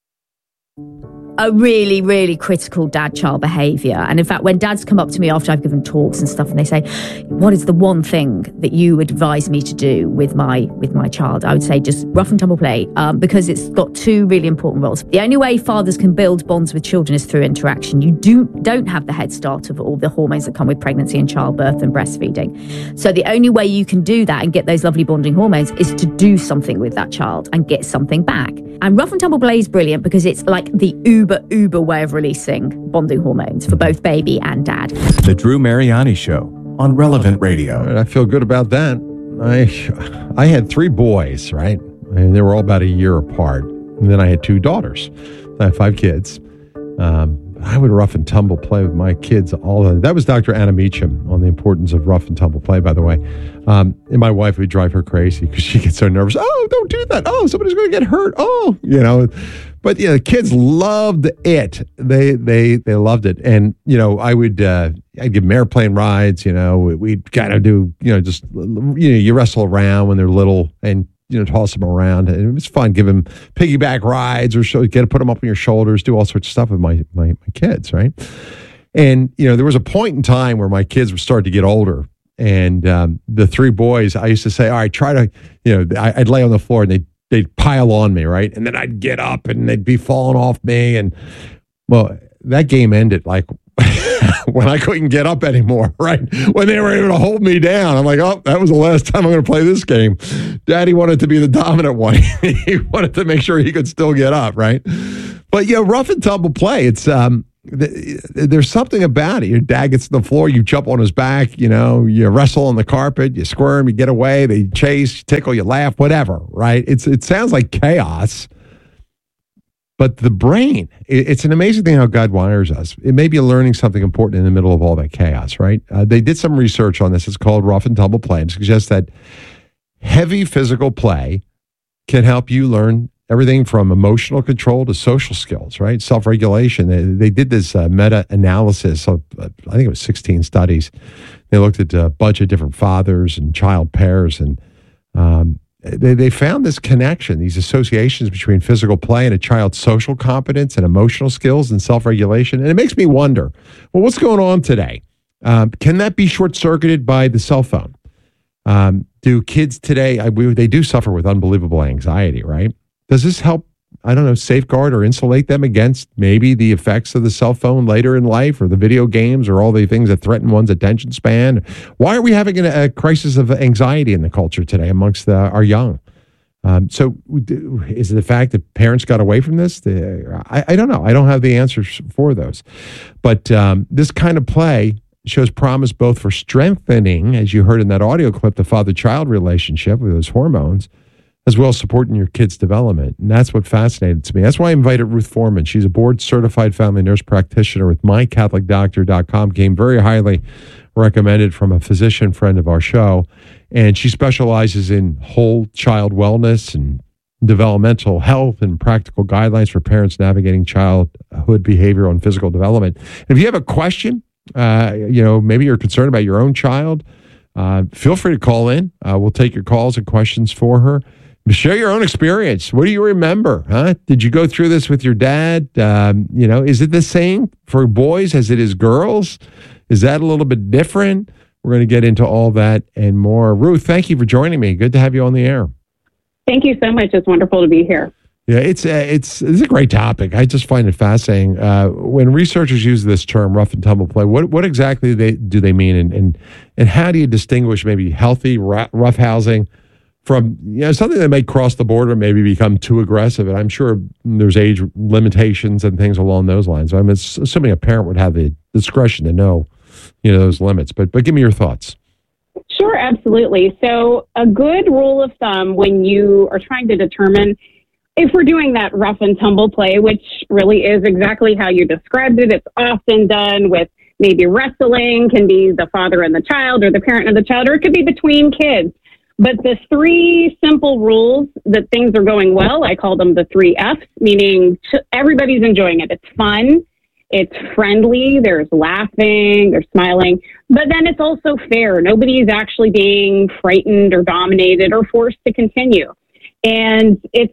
[SPEAKER 22] A really, really critical dad-child behaviour. And in fact, when dads come up to me after I've given talks and stuff, and they say, what is the one thing that you advise me to do with my with my child? I would say just rough and tumble play, um, because it's got two really important roles. The only way fathers can build bonds with children is through interaction. You do, don't have the head start of all the hormones that come with pregnancy and childbirth and breastfeeding. So the only way you can do that and get those lovely bonding hormones is to do something with that child and get something back. And rough and tumble play is brilliant because it's like the uber uber way of releasing bonding hormones for both baby and dad.
[SPEAKER 8] The Drew Mariani Show on Relevant Radio.
[SPEAKER 3] And I feel good about that. I I had three boys, right? And they were all about a year apart. And then I had two daughters. I have five kids. Um, I would rough and tumble play with my kids all the That was Doctor Anna Meacham on the importance of rough and tumble play, by the way. Um, and my wife would drive her crazy because she gets so nervous. Oh, don't do that. Oh, somebody's going to get hurt. Oh, you know. But yeah, the kids loved it. They they they loved it. And you know, I would uh, I'd give them airplane rides. You know, we'd kind of do you know just you know you wrestle around when they're little and you know toss them around. And it was fun. Give them piggyback rides or show, get to put them up on your shoulders. Do all sorts of stuff with my my, my kids, right? And you know, there was a point in time where my kids were starting to get older. And um, the three boys, I used to say, all right, try to, you know, I, I'd lay on the floor and they'd, they'd pile on me, right? And then I'd get up and they'd be falling off me. And, well, that game ended like when I couldn't get up anymore, right? When they were able to hold me down, I'm like, oh, that was the last time I'm going to play this game. Daddy wanted to be the dominant one. He wanted to make sure he could still get up, right? But, yeah, rough and tumble play. It's um, th- there's something about it. Your dad gets to the floor, you jump on his back, you know, you wrestle on the carpet, you squirm, you get away, they chase, you tickle, you laugh, whatever, right? It's It sounds like chaos. But the brain, it's an amazing thing how God wires us. It may be learning something important in the middle of all that chaos, right? Uh, they did some research on this. It's called rough and tumble play. It suggests that heavy physical play can help you learn everything from emotional control to social skills, right? Self-regulation. They, they did this uh, meta-analysis of, uh, I think it was sixteen studies. They looked at a bunch of different fathers and child pairs, and um, They, they found this connection, these associations between physical play and a child's social competence and emotional skills and self-regulation. And it makes me wonder, well, what's going on today? Um, can that be short-circuited by the cell phone? Um, do kids today, I, we, they do suffer with unbelievable anxiety, right? Does this help, I don't know, safeguard or insulate them against maybe the effects of the cell phone later in life, or the video games, or all the things that threaten one's attention span? Why are we having a, a crisis of anxiety in the culture today amongst the, our young? Um, so is it the fact that parents got away from this? The, I, I don't know. I don't have the answers for those. But um, this kind of play shows promise both for strengthening, as you heard in that audio clip, the father-child relationship with those hormones, as well as supporting your kid's development. And that's what fascinated to me. That's why I invited Ruth Foreman. She's a board-certified family nurse practitioner with my catholic doctor dot com. Came very highly recommended from a physician friend of our show. And she specializes in whole child wellness and developmental health and practical guidelines for parents navigating childhood behavioral and physical development. And if you have a question, uh, you know, maybe you're concerned about your own child, uh, feel free to call in. Uh, we'll take your calls and questions for her. Share your own experience. What do you remember? Huh? Did you go through this with your dad? Um, you know, is it the same for boys as it is girls? Is that a little bit different? We're going to get into all that and more. Ruth, thank you for joining me. Good to have you on the air.
[SPEAKER 13] Thank you so much. It's wonderful to be here.
[SPEAKER 3] Yeah, it's a, it's it's a great topic. I just find it fascinating. Uh, when researchers use this term, rough and tumble play, what what exactly they, do they mean, and, and and how do you distinguish maybe healthy rough housing from, you know, something that may cross the border, maybe become too aggressive? And I'm sure there's age limitations and things along those lines. I'm assuming a parent would have the discretion to know, you know, those limits. But but give me your thoughts.
[SPEAKER 13] Sure, absolutely. So a good rule of thumb when you are trying to determine if we're doing that rough and tumble play, which really is exactly how you described it, it's often done with maybe wrestling, can be the father and the child or the parent and the child, or it could be between kids. But the three simple rules that things are going well, I call them the three F's, meaning everybody's enjoying it. It's fun, it's friendly, there's laughing, there's smiling, but then it's also fair. Nobody's actually being frightened or dominated or forced to continue. And it's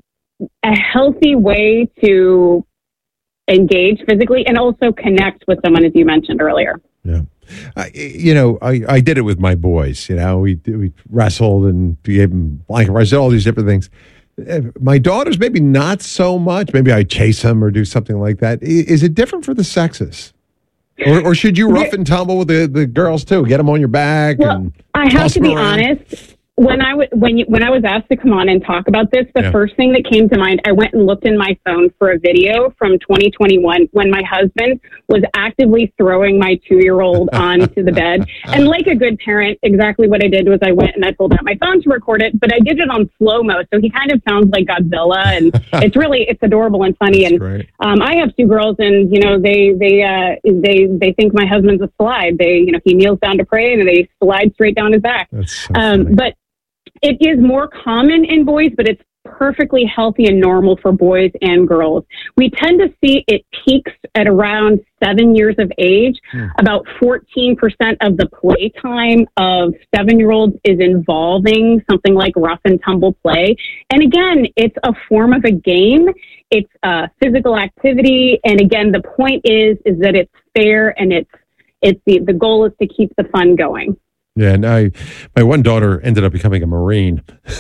[SPEAKER 13] a healthy way to engage physically and also connect with someone, as you mentioned earlier.
[SPEAKER 3] Yeah. I, you know, I, I did it with my boys. You know, we we wrestled and gave them blanket rides, all these different things. My daughters, maybe not so much. Maybe I chase them or do something like that. Is it different for the sexes? Or, or should you rough and tumble with the, the girls too? Get them on your back?
[SPEAKER 13] Well,
[SPEAKER 3] and
[SPEAKER 13] I have to be around. honest. When I w- when you, when I was asked to come on and talk about this, the
[SPEAKER 3] yeah.
[SPEAKER 13] first thing that came to mind, I went and looked in my phone for a video from twenty twenty-one when my husband was actively throwing my two-year-old onto the bed. And like a good parent, exactly what I did was I went and I pulled out my phone to record it, but I did it on slow-mo, so he kind of sounds like Godzilla, and it's really, it's adorable and funny.
[SPEAKER 3] That's
[SPEAKER 13] and
[SPEAKER 3] great.
[SPEAKER 13] um, I have two girls, and, you know, they they uh, they they think my husband's a slide. They, you know, he kneels down to pray, and they slide straight down his back.
[SPEAKER 3] That's so
[SPEAKER 13] um,
[SPEAKER 3] funny.
[SPEAKER 13] But it is more common in boys, but it's perfectly healthy and normal for boys and girls. We tend to see it peaks at around seven years of age.
[SPEAKER 3] Hmm.
[SPEAKER 13] About fourteen percent of the playtime of seven-year-olds is involving something like rough and tumble play. And again, it's a form of a game. It's a physical activity. And again, the point is, is that it's fair, and it's, it's the, the goal is to keep the fun going.
[SPEAKER 3] Yeah, and I, my one daughter ended up becoming a Marine.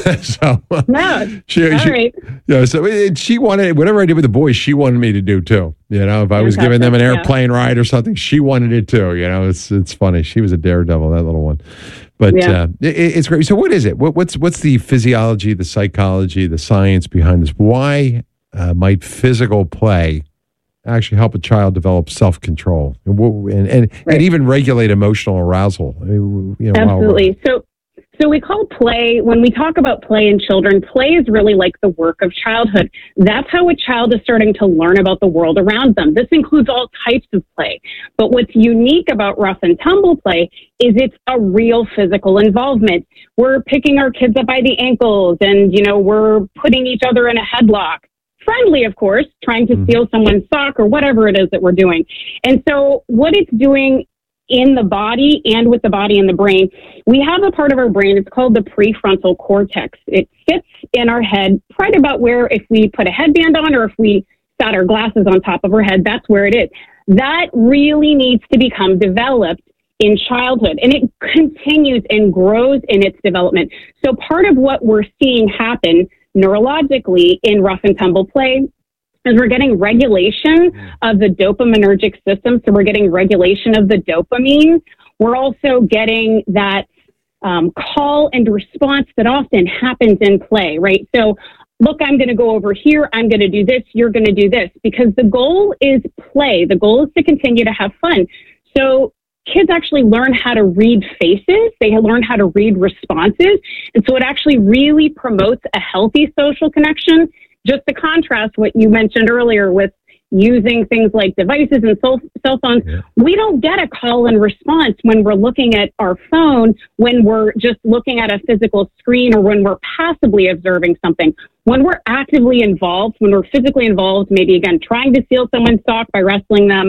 [SPEAKER 3] so
[SPEAKER 1] no,
[SPEAKER 3] she,
[SPEAKER 1] all
[SPEAKER 3] she,
[SPEAKER 1] right.
[SPEAKER 3] Yeah, so it, she wanted whatever I did with the boys, she wanted me to do too. You know, if I was giving them an airplane yeah. ride or something, she wanted it too. You know, it's it's funny. She was a daredevil, that little one. But yeah. uh, it, it's great. So, what is it? What, what's what's the physiology, the psychology, the science behind this? Why uh, might physical play actually help a child develop self-control and and, and, right. and even regulate emotional arousal? I mean, you know,
[SPEAKER 1] Absolutely. So, so we call play, when we talk about play in children, play is really like the work of childhood. That's how a child is starting to learn about the world around them. This includes all types of play. But what's unique about rough and tumble play is it's a real physical involvement. We're picking our kids up by the ankles and, you know, we're putting each other in a headlock. Friendly, of course, trying to steal someone's sock or whatever it is that we're doing. And so what it's doing in the body and with the body and the brain, we have a part of our brain, it's called the prefrontal cortex. It sits in our head right about where if we put a headband on or if we sat our glasses on top of our head, that's where it is. That really needs to become developed in childhood, and it continues and grows in its development. So part of what we're seeing happen neurologically in rough and tumble play is we're getting regulation of the dopaminergic system. So we're getting regulation of the dopamine. We're also getting that um, call and response that often happens in play, right? So look, I'm going to go over here. I'm going to do this. You're going to do this, because the goal is play. The goal is to continue to have fun. So kids actually learn how to read faces. They learn how to read responses. And so it actually really promotes a healthy social connection. Just to contrast what you mentioned earlier with using things like devices and cell, cell phones, yeah. we don't get a call and response when we're looking at our phone, when we're just looking at a physical screen, or when we're passively observing something. When we're actively involved, when we're physically involved, maybe again, trying to steal someone's sock by wrestling them,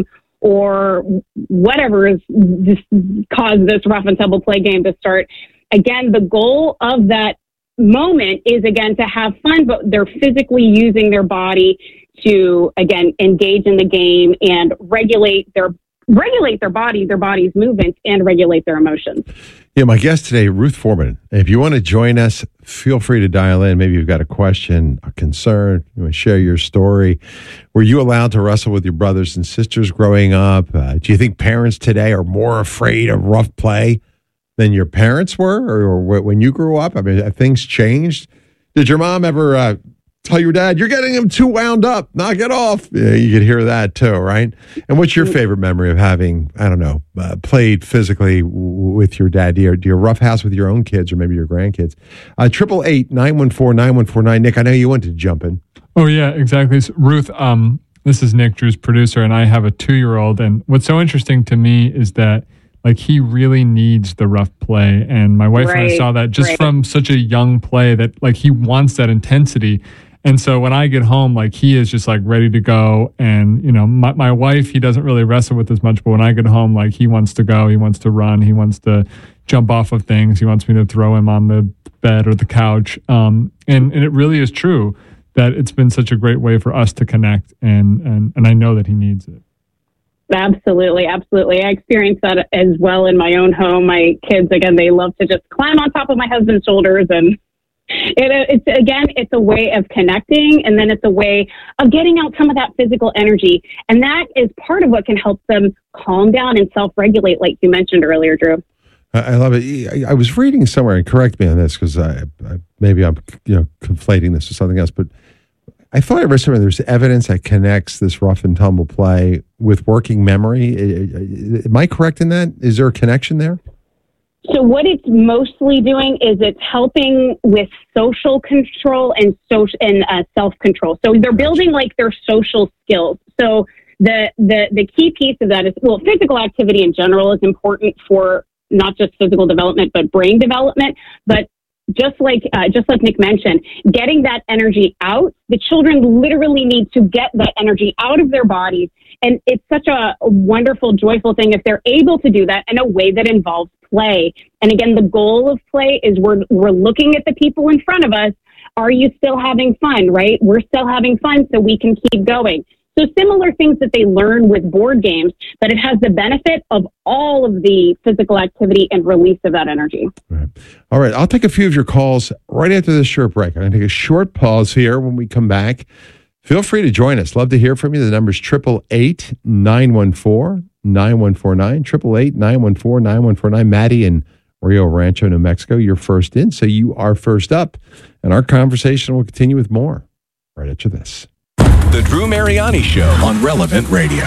[SPEAKER 1] or whatever has caused this rough and tumble play game to start. Again, the goal of that moment is, again, to have fun, but they're physically using their body to, again, engage in the game and regulate their regulate their body, their body's movements, and regulate their emotions.
[SPEAKER 3] Yeah, my guest today, Ruth Foreman. If you want to join us, feel free to dial in. Maybe you've got a question, a concern, you want to share your story. Were you allowed to wrestle with your brothers and sisters growing up? Uh, do you think parents today are more afraid of rough play than your parents were, or, or when you grew up? I mean, have things changed? Did your mom ever uh, tell your dad, you're getting him too wound up, knock it off? Yeah, you could hear that too, right? And what's your favorite memory of having, I don't know, uh, played physically w- with your dad? Do you, do you roughhouse with your own kids or maybe your grandkids? Uh, triple eight, nine one four, nine one four nine. Nick, I know you wanted to jump in.
[SPEAKER 11] Oh, yeah, exactly. So, Ruth, um, this is Nick, Drew's producer, and I have a two-year-old. And what's so interesting to me is that like he really needs the rough play. And my wife right, and I saw that just right. from such a young play that like he wants that intensity. And so when I get home, like he is just like ready to go. And, you know, my, my wife, he doesn't really wrestle with as much, but when I get home, like he wants to go, he wants to run, he wants to jump off of things. He wants me to throw him on the bed or the couch. Um, and, and it really is true that it's been such a great way for us to connect. And, and, and I know that he needs it.
[SPEAKER 1] Absolutely, absolutely. I experienced that as well in my own home. My kids, again, they love to just climb on top of my husband's shoulders. And it, it's, again, it's a way of connecting. And then it's a way of getting out some of that physical energy. And that is part of what can help them calm down and self-regulate, like you mentioned earlier, Drew.
[SPEAKER 3] I love it. I was reading somewhere, and correct me on this, because I, I, maybe I'm you know conflating this with something else, but I thought I read somewhere there's evidence that connects this rough and tumble play with working memory. Am I correct in that? Is there a connection there?
[SPEAKER 1] So what it's mostly doing is it's helping with social control and social and uh, self-control. So they're building like their social skills. So the, the, the key piece of that is, well, physical activity in general is important for not just physical development, but brain development. But just like uh, just like Nick mentioned, getting that energy out, the children literally need to get that energy out of their bodies. And it's such a wonderful, joyful thing if they're able to do that in a way that involves play. And again, the goal of play is we're we're looking at the people in front of us. Are you still having fun, right? We're still having fun, so we can keep going. So similar things that they learn with board games, but it has the benefit of all of the physical activity and release of that energy.
[SPEAKER 3] Right. All right. I'll take a few of your calls right after this short break. I'm going to take a short pause here. When we come back, feel free to join us. Love to hear from you. The number is eight eight eight, nine one four, nine one four nine, eight eight eight, nine one four, nine one four nine. Maddie in Rio Rancho, New Mexico, you're first in, so you are first up. And our conversation will continue with more right after this.
[SPEAKER 8] The Drew Mariani Show on Relevant Radio.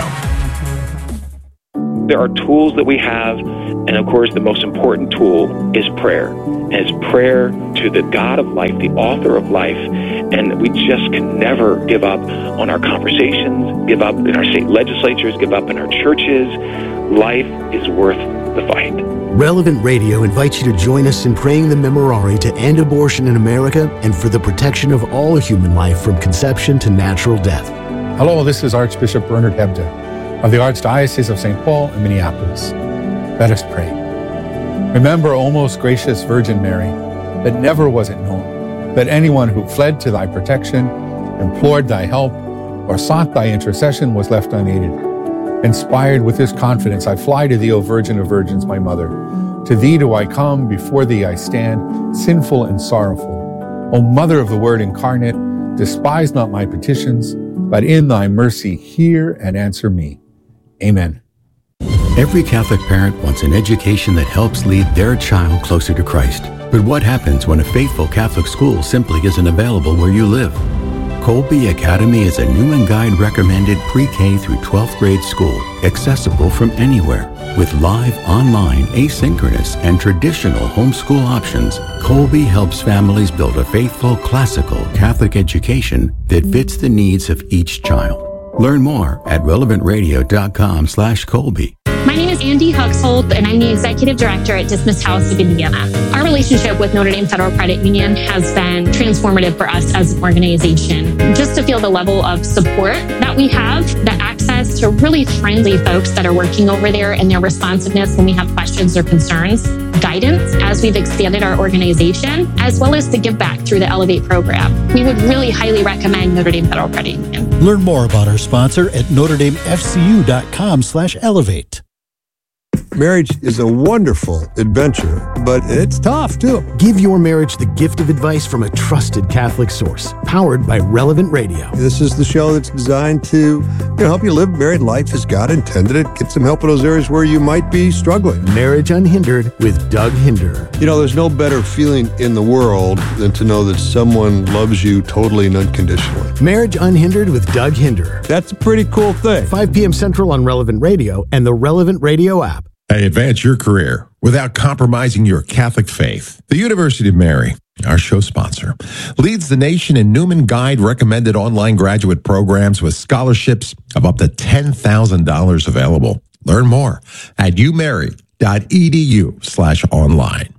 [SPEAKER 2] There are tools that we have, and of course, the most important tool is prayer. And it's prayer to the God of life, the author of life. And we just can never give up on our conversations, give up in our state legislatures, give up in our churches. Life is worth the fight.
[SPEAKER 17] Relevant Radio invites you to join us in praying the Memorare to end abortion in America and for the protection of all human life from conception to natural death.
[SPEAKER 5] Hello, this is Archbishop Bernard Hebda of the Archdiocese of Saint Paul in Minneapolis. Let us pray. Remember, O most gracious Virgin Mary, that never was it known that anyone who fled to thy protection, implored thy help, or sought thy intercession was left unaided. Inspired with this confidence, I fly to thee, O Virgin of Virgins, my mother. To thee do I come, before thee I stand, sinful and sorrowful. O Mother of the Word incarnate, despise not my petitions, but in thy mercy hear and answer me. Amen.
[SPEAKER 21] Every Catholic parent wants an education that helps lead their child closer to Christ. But what happens when a faithful Catholic school simply isn't available where you live? Colby Academy is a Newman Guide recommended pre-K through twelfth grade school, accessible from anywhere. With live, online, asynchronous, and traditional homeschool options, Colby helps families build a faithful, classical Catholic education that fits the needs of each child. Learn more at relevantradio.com slash Colby.
[SPEAKER 23] My name is Andy Huxhold, and I'm the Executive Director at Dismissed House of Indiana. Our relationship with Notre Dame Federal Credit Union has been transformative for us as an organization. Just to feel the level of support that we have, the access to really friendly folks that are working over there and their responsiveness when we have questions or concerns, guidance as we've expanded our organization, as well as the give back through the Elevate program. We would really highly recommend Notre Dame Federal Credit Union.
[SPEAKER 6] Learn more about our sponsor at notredamefcu.com slash elevate.
[SPEAKER 24] Marriage is a wonderful adventure, but it's tough, too.
[SPEAKER 17] Give your marriage the gift of advice from a trusted Catholic source, powered by Relevant Radio.
[SPEAKER 24] This is the show that's designed to you know, help you live married life as God intended it, get some help in those areas where you might be struggling.
[SPEAKER 17] Marriage Unhindered with Doug Hinder.
[SPEAKER 24] You know, there's no better feeling in the world than to know that someone loves you totally and unconditionally.
[SPEAKER 17] Marriage Unhindered with Doug Hinder.
[SPEAKER 24] That's a pretty cool thing.
[SPEAKER 17] five p.m. Central on Relevant Radio and the Relevant Radio app.
[SPEAKER 25] Hey, advance your career without compromising your Catholic faith. The University of Mary, our show sponsor, leads the nation in Newman Guide recommended online graduate programs with scholarships of up to ten thousand dollars available. Learn more at umary.edu slash online.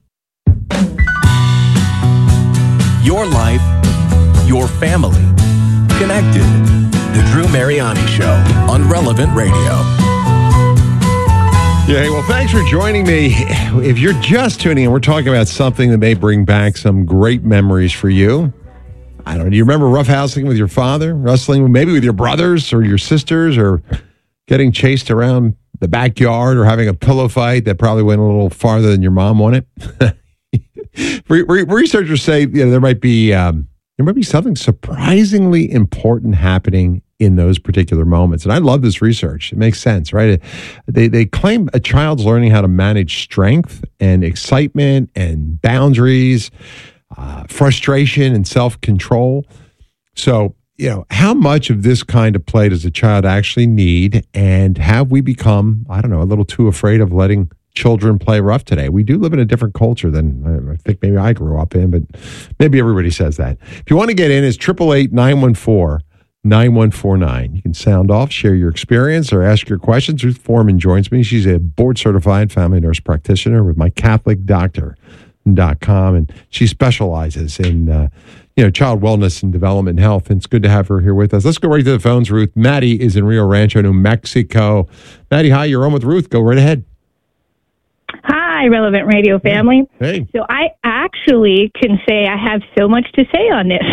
[SPEAKER 8] Your life, your family, connected. The Drew Mariani Show on Relevant Radio.
[SPEAKER 3] Yeah, hey, well, thanks for joining me. If you're just tuning in, we're talking about something that may bring back some great memories for you. I don't know. Do you remember roughhousing with your father, wrestling maybe with your brothers or your sisters, or getting chased around the backyard, or having a pillow fight that probably went a little farther than your mom wanted? Researchers say you know, there might be um, there might be something surprisingly important happening in those particular moments. And I love this research. It makes sense, right? They they claim a child's learning how to manage strength and excitement and boundaries, uh, frustration and self-control. So, you know, how much of this kind of play does a child actually need? And have we become, I don't know, a little too afraid of letting children play rough today? We do live in a different culture than I think maybe I grew up in, but maybe everybody says that. If you want to get in, it's eight eight eight, nine one four, nine one four nine. You can sound off, share your experience, or ask your questions. Ruth Foreman joins me. She's a board-certified family nurse practitioner with my catholic doctor dot com, and she specializes in uh, you know child wellness and development health, and it's good to have her here with us. Let's go right to the phones, Ruth. Maddie is in Rio Rancho, New Mexico. Maddie, hi, you're on with Ruth. Go right ahead.
[SPEAKER 26] Hi.
[SPEAKER 4] Hi, Relevant Radio family.
[SPEAKER 3] Hey.
[SPEAKER 4] So I actually can say I have so much to say on this.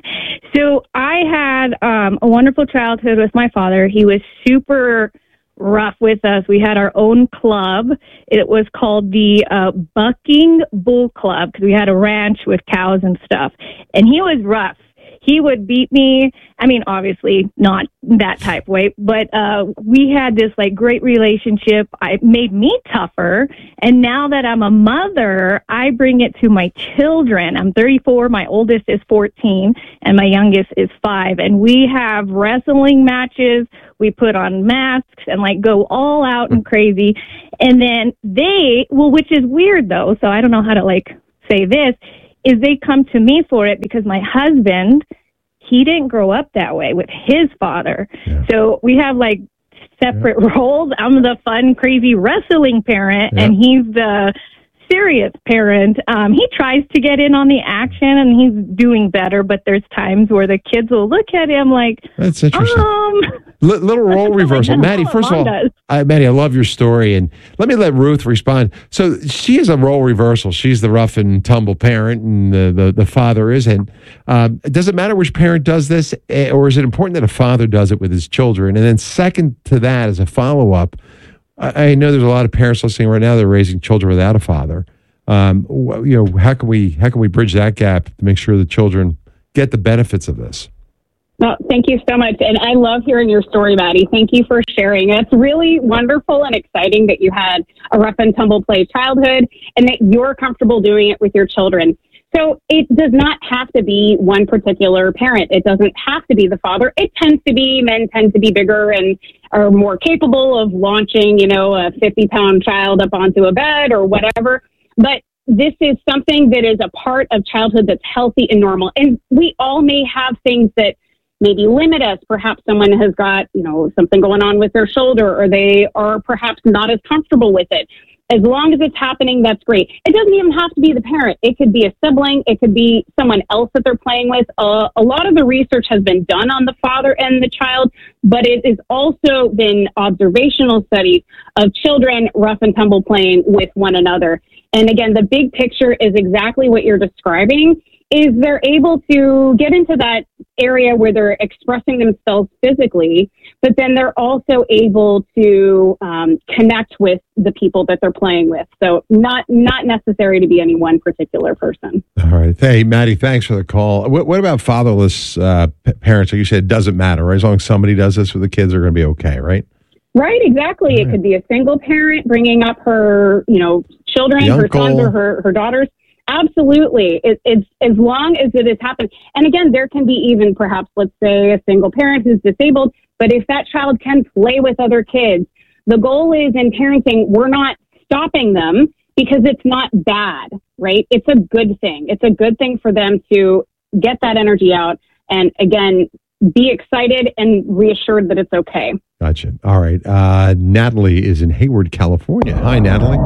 [SPEAKER 4] So I had um, a wonderful childhood with my father. He was super rough with us. We had our own club. It was called the uh, Bucking Bull Club because we had a ranch with cows and stuff. And he was rough. He would beat me. I mean, obviously not that type way, but uh, we had this like great relationship. It made me tougher. And now that I'm a mother, I bring it to my children. I'm thirty-four. My oldest is fourteen and my youngest is five. And we have wrestling matches. We put on masks and like go all out and crazy. And then they, well, which is weird though. So I don't know how to like say this. Is they come to me for it because my husband, he didn't grow up that way with his father. Yeah. So we have like separate yeah. roles. I'm the fun, crazy wrestling parent, yeah. and he's the serious parent. Um, he tries to get in on the action, and he's doing better, but there's times where the kids will look at him like,
[SPEAKER 3] that's interesting.
[SPEAKER 4] Um,
[SPEAKER 3] L- little role reversal. Maddie, first of all, I, Maddie, I love your story. And let me let Ruth respond. So she is a role reversal. She's the rough and tumble parent, and the, the, the father isn't. Um, does it matter which parent does this, or is it important that a father does it with his children? And then second to that, as a follow-up, I, I know there's a lot of parents listening right now that are raising children without a father. Um, you know, how can we how can we bridge that gap to make sure the children get the benefits of this?
[SPEAKER 1] Well, thank you so much. And I love hearing your story, Maddie. Thank you for sharing. It's really wonderful and exciting that you had a rough and tumble play childhood and that you're comfortable doing it with your children. So it does not have to be one particular parent. It doesn't have to be the father. It tends to be, men tend to be bigger and are more capable of launching, you know, a fifty pound child up onto a bed or whatever. But this is something that is a part of childhood that's healthy and normal. And we all may have things that maybe limit us. Perhaps someone has got, you know, something going on with their shoulder, or they are perhaps not as comfortable with it. As long as it's happening, that's great. It doesn't even have to be the parent. It could be a sibling. It could be someone else that they're playing with. Uh, a lot of the research has been done on the father and the child, but it has also been observational studies of children rough and tumble playing with one another. And again, the big picture is exactly what you're describing, is they're able to get into that area where they're expressing themselves physically, but then they're also able to um, connect with the people that they're playing with. So not not necessary to be any one particular person.
[SPEAKER 3] All right. Hey, Maddie, thanks for the call. What, what about fatherless uh, p- parents? Like you said, it doesn't matter, right? As long as somebody does this with the kids, they're going to be okay, right?
[SPEAKER 1] Right, exactly. Right. It could be a single parent bringing up her, you know, children, her sons or her, her daughters. Absolutely. It, it's as long as it has happened. And again, there can be even perhaps, let's say, a single parent who's disabled, but if that child can play with other kids, the goal is in parenting, we're not stopping them because it's not bad, right? It's a good thing. It's a good thing for them to get that energy out and, again, be excited and reassured that it's okay.
[SPEAKER 3] Gotcha. All right. Uh, Natalie is in Hayward, California. Hi, Natalie.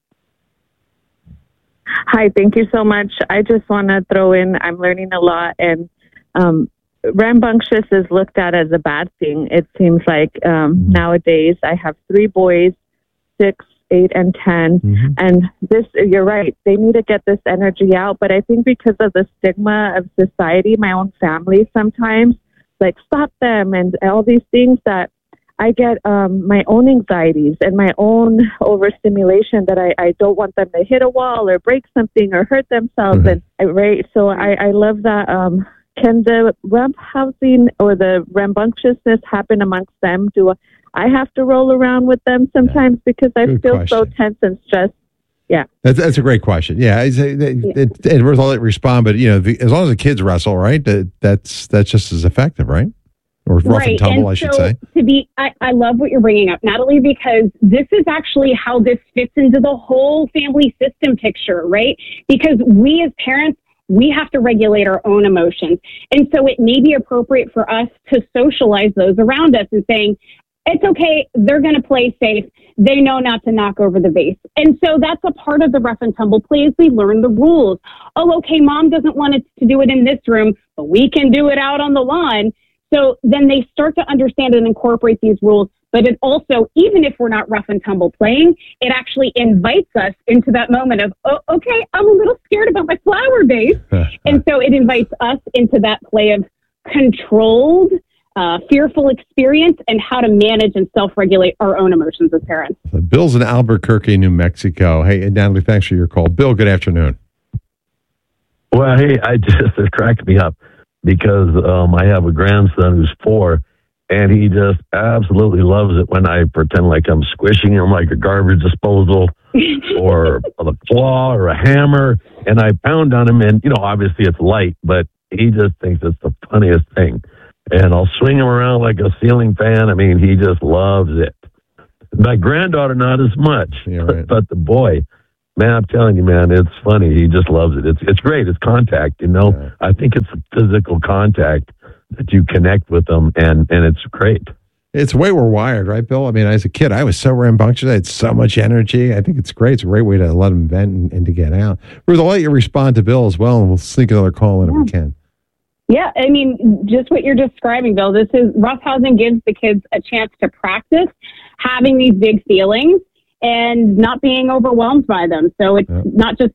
[SPEAKER 7] Hi, thank you so much. I just want to throw in, I'm learning a lot, and um, rambunctious is looked at as a bad thing. It seems like um, nowadays I have three boys, six, eight, and ten, mm-hmm. and this, you're right, they need to get this energy out, but I think because of the stigma of society, my own family sometimes, like, stop them, and all these things that I get um, my own anxieties and my own overstimulation that I, I don't want them to hit a wall or break something or hurt themselves. Mm-hmm. And I, right, so I, I love that. Um, can the ramp housing or the rambunctiousness happen amongst them? Do I have to roll around with them sometimes yeah. because I Good feel question. so tense and stressed? Yeah,
[SPEAKER 3] that's, that's a great question. Yeah, it's, it, it, it, and Ruth, I'll let you respond, but you know, the, as long as the kids wrestle, right, that, that's that's just as effective, right? Or rough
[SPEAKER 1] right.
[SPEAKER 3] and tumble,
[SPEAKER 1] and
[SPEAKER 3] I should
[SPEAKER 1] so
[SPEAKER 3] say.
[SPEAKER 1] To be, I, I love what you're bringing up, Natalie, because this is actually how this fits into the whole family system picture, right? Because we as parents, we have to regulate our own emotions. And so it may be appropriate for us to socialize those around us and saying, it's okay, they're going to play safe. They know not to knock over the vase. And so that's a part of the rough and tumble play is we learn the rules. Oh, okay, mom doesn't want us to do it in this room, but we can do it out on the lawn. So then they start to understand and incorporate these rules, but it also, even if we're not rough and tumble playing, it actually invites us into that moment of, oh, okay, I'm a little scared about my flower vase. And so it invites us into that play of controlled, uh, fearful experience and how to manage and self-regulate our own emotions as parents.
[SPEAKER 3] Bill's in Albuquerque, New Mexico. Hey, Natalie, thanks for your call. Bill, good afternoon.
[SPEAKER 9] Well, hey, I just, it cracked me up because um, I have a grandson who's four, and he just absolutely loves it when I pretend like I'm squishing him like a garbage disposal or a claw or a hammer, and I pound on him, and, you know, obviously it's light, but he just thinks it's the funniest thing. And I'll swing him around like a ceiling fan. I mean, he just loves it. My granddaughter, not as much,
[SPEAKER 3] yeah, right.
[SPEAKER 9] but the boy, man, I'm telling you, man, it's funny. He just loves it. It's it's great. It's contact, you know. Yeah. I think it's physical contact that you connect with them, and, and it's great.
[SPEAKER 3] It's the way we're wired, right, Bill? I mean, as a kid, I was so rambunctious. I had so much energy. I think it's great. It's a great way to let them vent and, and to get out. Ruth, I'll let you respond to Bill as well, and we'll sneak another call in if we can.
[SPEAKER 1] Yeah, I mean, just what you're describing, Bill. This is roughhousing gives the kids a chance to practice having these big feelings and not being overwhelmed by them. So it's yeah. not just